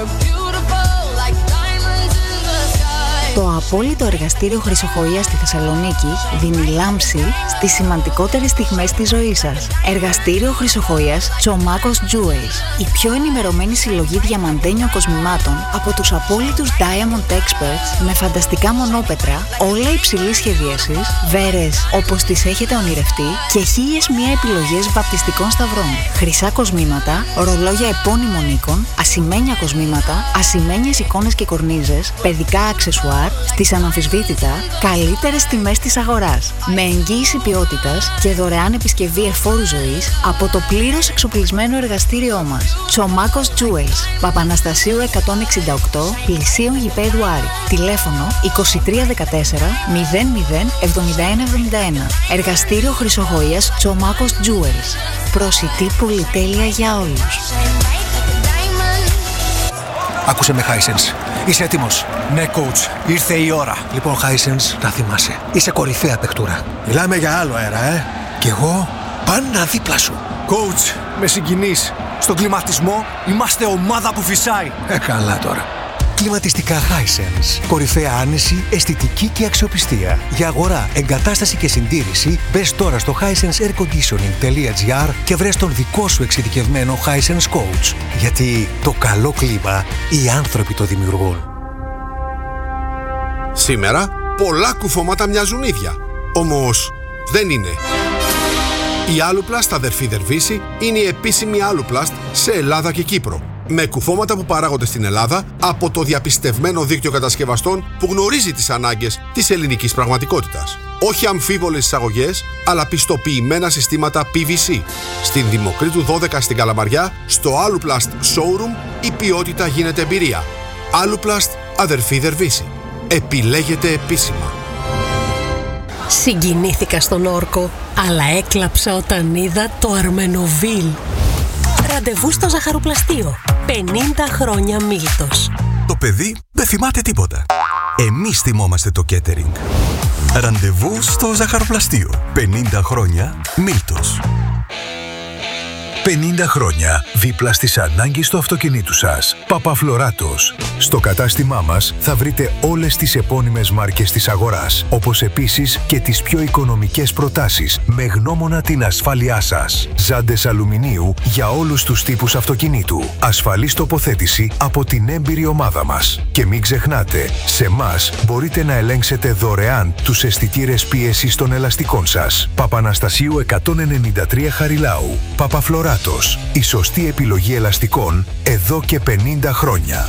Το απόλυτο εργαστήριο χρυσοχοΐας στη Θεσσαλονίκη δίνει λάμψη στις σημαντικότερες στιγμές της ζωής σας. Εργαστήριο χρυσοχοΐας Τσομάκος Jewels. Η πιο ενημερωμένη συλλογή διαμαντένιων κοσμημάτων από τους απόλυτους Diamond Experts με φανταστικά μονόπετρα, όλα υψηλής σχεδίασης, βέρες όπως τις έχετε ονειρευτεί και χίλιες μία επιλογές βαπτιστικών σταυρών. Χρυσά κοσμήματα, ρολόγια επώνυμων οίκων, ασημένια κοσμήματα, ασημένιες εικόνες και κορνίζες, παιδικά αξεσουάρ στις αναμφισβήτητα καλύτερες τιμές της αγοράς. Με εγγύηση ποιότητας και δωρεάν επισκευή εφόρου ζωής από το πλήρως εξοπλισμένο εργαστήριό μας. Τσομάκος Jewels, Παπαναστασίου εκατόν εξήντα οκτώ, πλησίον γηπέδου Άρη. Τηλέφωνο είκοσι τρία δεκατέσσερα μηδέν μηδέν εβδομήντα ένα εβδομήντα ένα. Εργαστήριο χρυσοχοΐας Τσομάκος Jewels. Προσιτή πολυτέλεια για όλους. Άκουσε με, Hisense. Είσαι έτοιμος? Ναι, coach. Ήρθε η ώρα. Λοιπόν, Hisense, να θυμάσαι. Είσαι κορυφαία παιχτούρα. Μιλάμε για άλλο αέρα, ε. Κι εγώ πάντα δίπλα σου. Coach, με συγκινείς. Στον κλιματισμό είμαστε ομάδα που φυσάει. Ε, καλά τώρα. Κλιματιστικά Hisense. Κορυφαία άνεση, αισθητική και αξιοπιστία. Για αγορά, εγκατάσταση και συντήρηση, μπες τώρα στο hisense air conditioning τελεία gr και βρες τον δικό σου εξειδικευμένο Hisense Coach. Γιατί το καλό κλίμα οι άνθρωποι το δημιουργούν. Σήμερα πολλά κουφώματα μοιάζουν ίδια. Όμως δεν είναι. Η Aluplast αδερφή Δερβίση είναι η επίσημη Aluplast σε Ελλάδα και Κύπρο. Με κουφώματα που παράγονται στην Ελλάδα από το διαπιστευμένο δίκτυο κατασκευαστών που γνωρίζει τις ανάγκες της ελληνικής πραγματικότητας. Όχι αμφίβολες εισαγωγές, αλλά πιστοποιημένα συστήματα πι βι σι. Στην Δημοκρίτου δώδεκα στην Καλαμαριά, στο Aluplast Showroom, η ποιότητα γίνεται εμπειρία. Aluplast αδερφή Δερβίση. Επιλέγεται επίσημα. Συγκινήθηκα στον όρκο, αλλά έκλαψα όταν είδα το Αρμενοβίλ. Ραντεβού στο ζαχαροπλαστείο. πενήντα χρόνια Μίλτος. Το παιδί δεν θυμάται τίποτα. Εμείς θυμόμαστε το catering. Ραντεβού στο ζαχαροπλαστείο. πενήντα χρόνια Μίλτος. πενήντα χρόνια δίπλα στις ανάγκες του αυτοκινήτου σας. Παπαφλωράτος. Στο κατάστημά μας θα βρείτε όλες τις επώνυμες μάρκες της αγοράς, όπως επίσης και τις πιο οικονομικές προτάσεις με γνώμονα την ασφάλειά σας. Ζάντες αλουμινίου για όλους τους τύπους αυτοκινήτου. Ασφαλής τοποθέτηση από την έμπειρη ομάδα μας. Και μην ξεχνάτε, σε μας μπορείτε να ελέγξετε δωρεάν τους αισθητήρες πίεσης των ελαστικών σας. Παπαναστασίου εκατόν ενενήντα τρία Χαριλάου. Παπαφλωράτος. Η σωστή επιλογή ελαστικών εδώ και πενήντα χρόνια.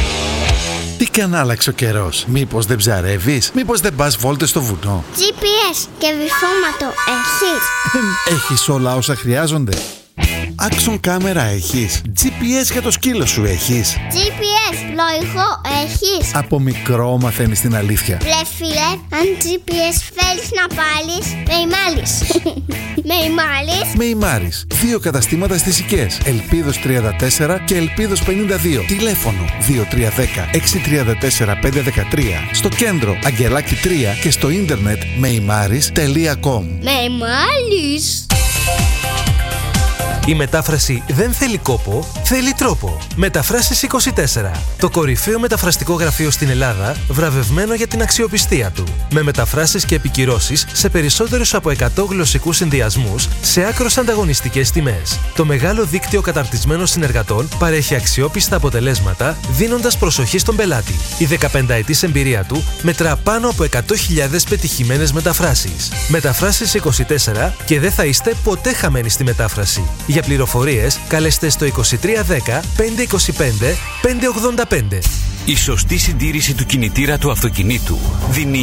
Τι κι αν άλλαξε ο καιρός? Μήπως δεν ψαρεύεις? Μήπως δεν πας βόλτες στο βουνό? τζι πι ες και βυθόματο έχεις? Έχεις όλα όσα χρειάζονται? Action κάμερα έχεις? τζι πι ες για το σκύλο σου έχεις? τζι πι ες πλοηγό έχεις? Από μικρό μαθαίνεις την αλήθεια. Ρε φίλε, αν τζι πι ες θέλεις να πάρεις, με ημάλεις. Με ημάλεις. Με ημάρεις. Δύο καταστήματα στις Οικές. Ελπίδος τριάντα τέσσερα και Ελπίδος πενήντα δύο. Τηλέφωνο δύο τρία ένα μηδέν έξι τρία τέσσερα πέντε ένα τρία. Στο κέντρο Αγγελάκη τρία και στο ίντερνετ μεϊμάρις τελεία κομ. Με ημάλεις. Η μετάφραση δεν θέλει κόπο, θέλει τρόπο. Μεταφράσεις είκοσι τέσσερα. Το κορυφαίο μεταφραστικό γραφείο στην Ελλάδα, βραβευμένο για την αξιοπιστία του. Με μεταφράσεις και επικυρώσεις σε περισσότερους από εκατό γλωσσικούς συνδυασμούς, σε άκρως ανταγωνιστικές τιμές. Το μεγάλο δίκτυο καταρτισμένων συνεργατών παρέχει αξιόπιστα αποτελέσματα, δίνοντας προσοχή στον πελάτη. Η δεκαπενταετής εμπειρία του μετρά πάνω από εκατό χιλιάδες πετυχημένες μεταφράσεις. Μεταφράσεις είκοσι τέσσερα και δεν θα είστε ποτέ χαμένοι στη μετάφραση. Για πληροφορίες, καλέστε στο είκοσι τρία δέκα πεντακόσια είκοσι πέντε πεντακόσια ογδόντα πέντε. Η σωστή συντήρηση του κινητήρα του αυτοκινήτου δίνει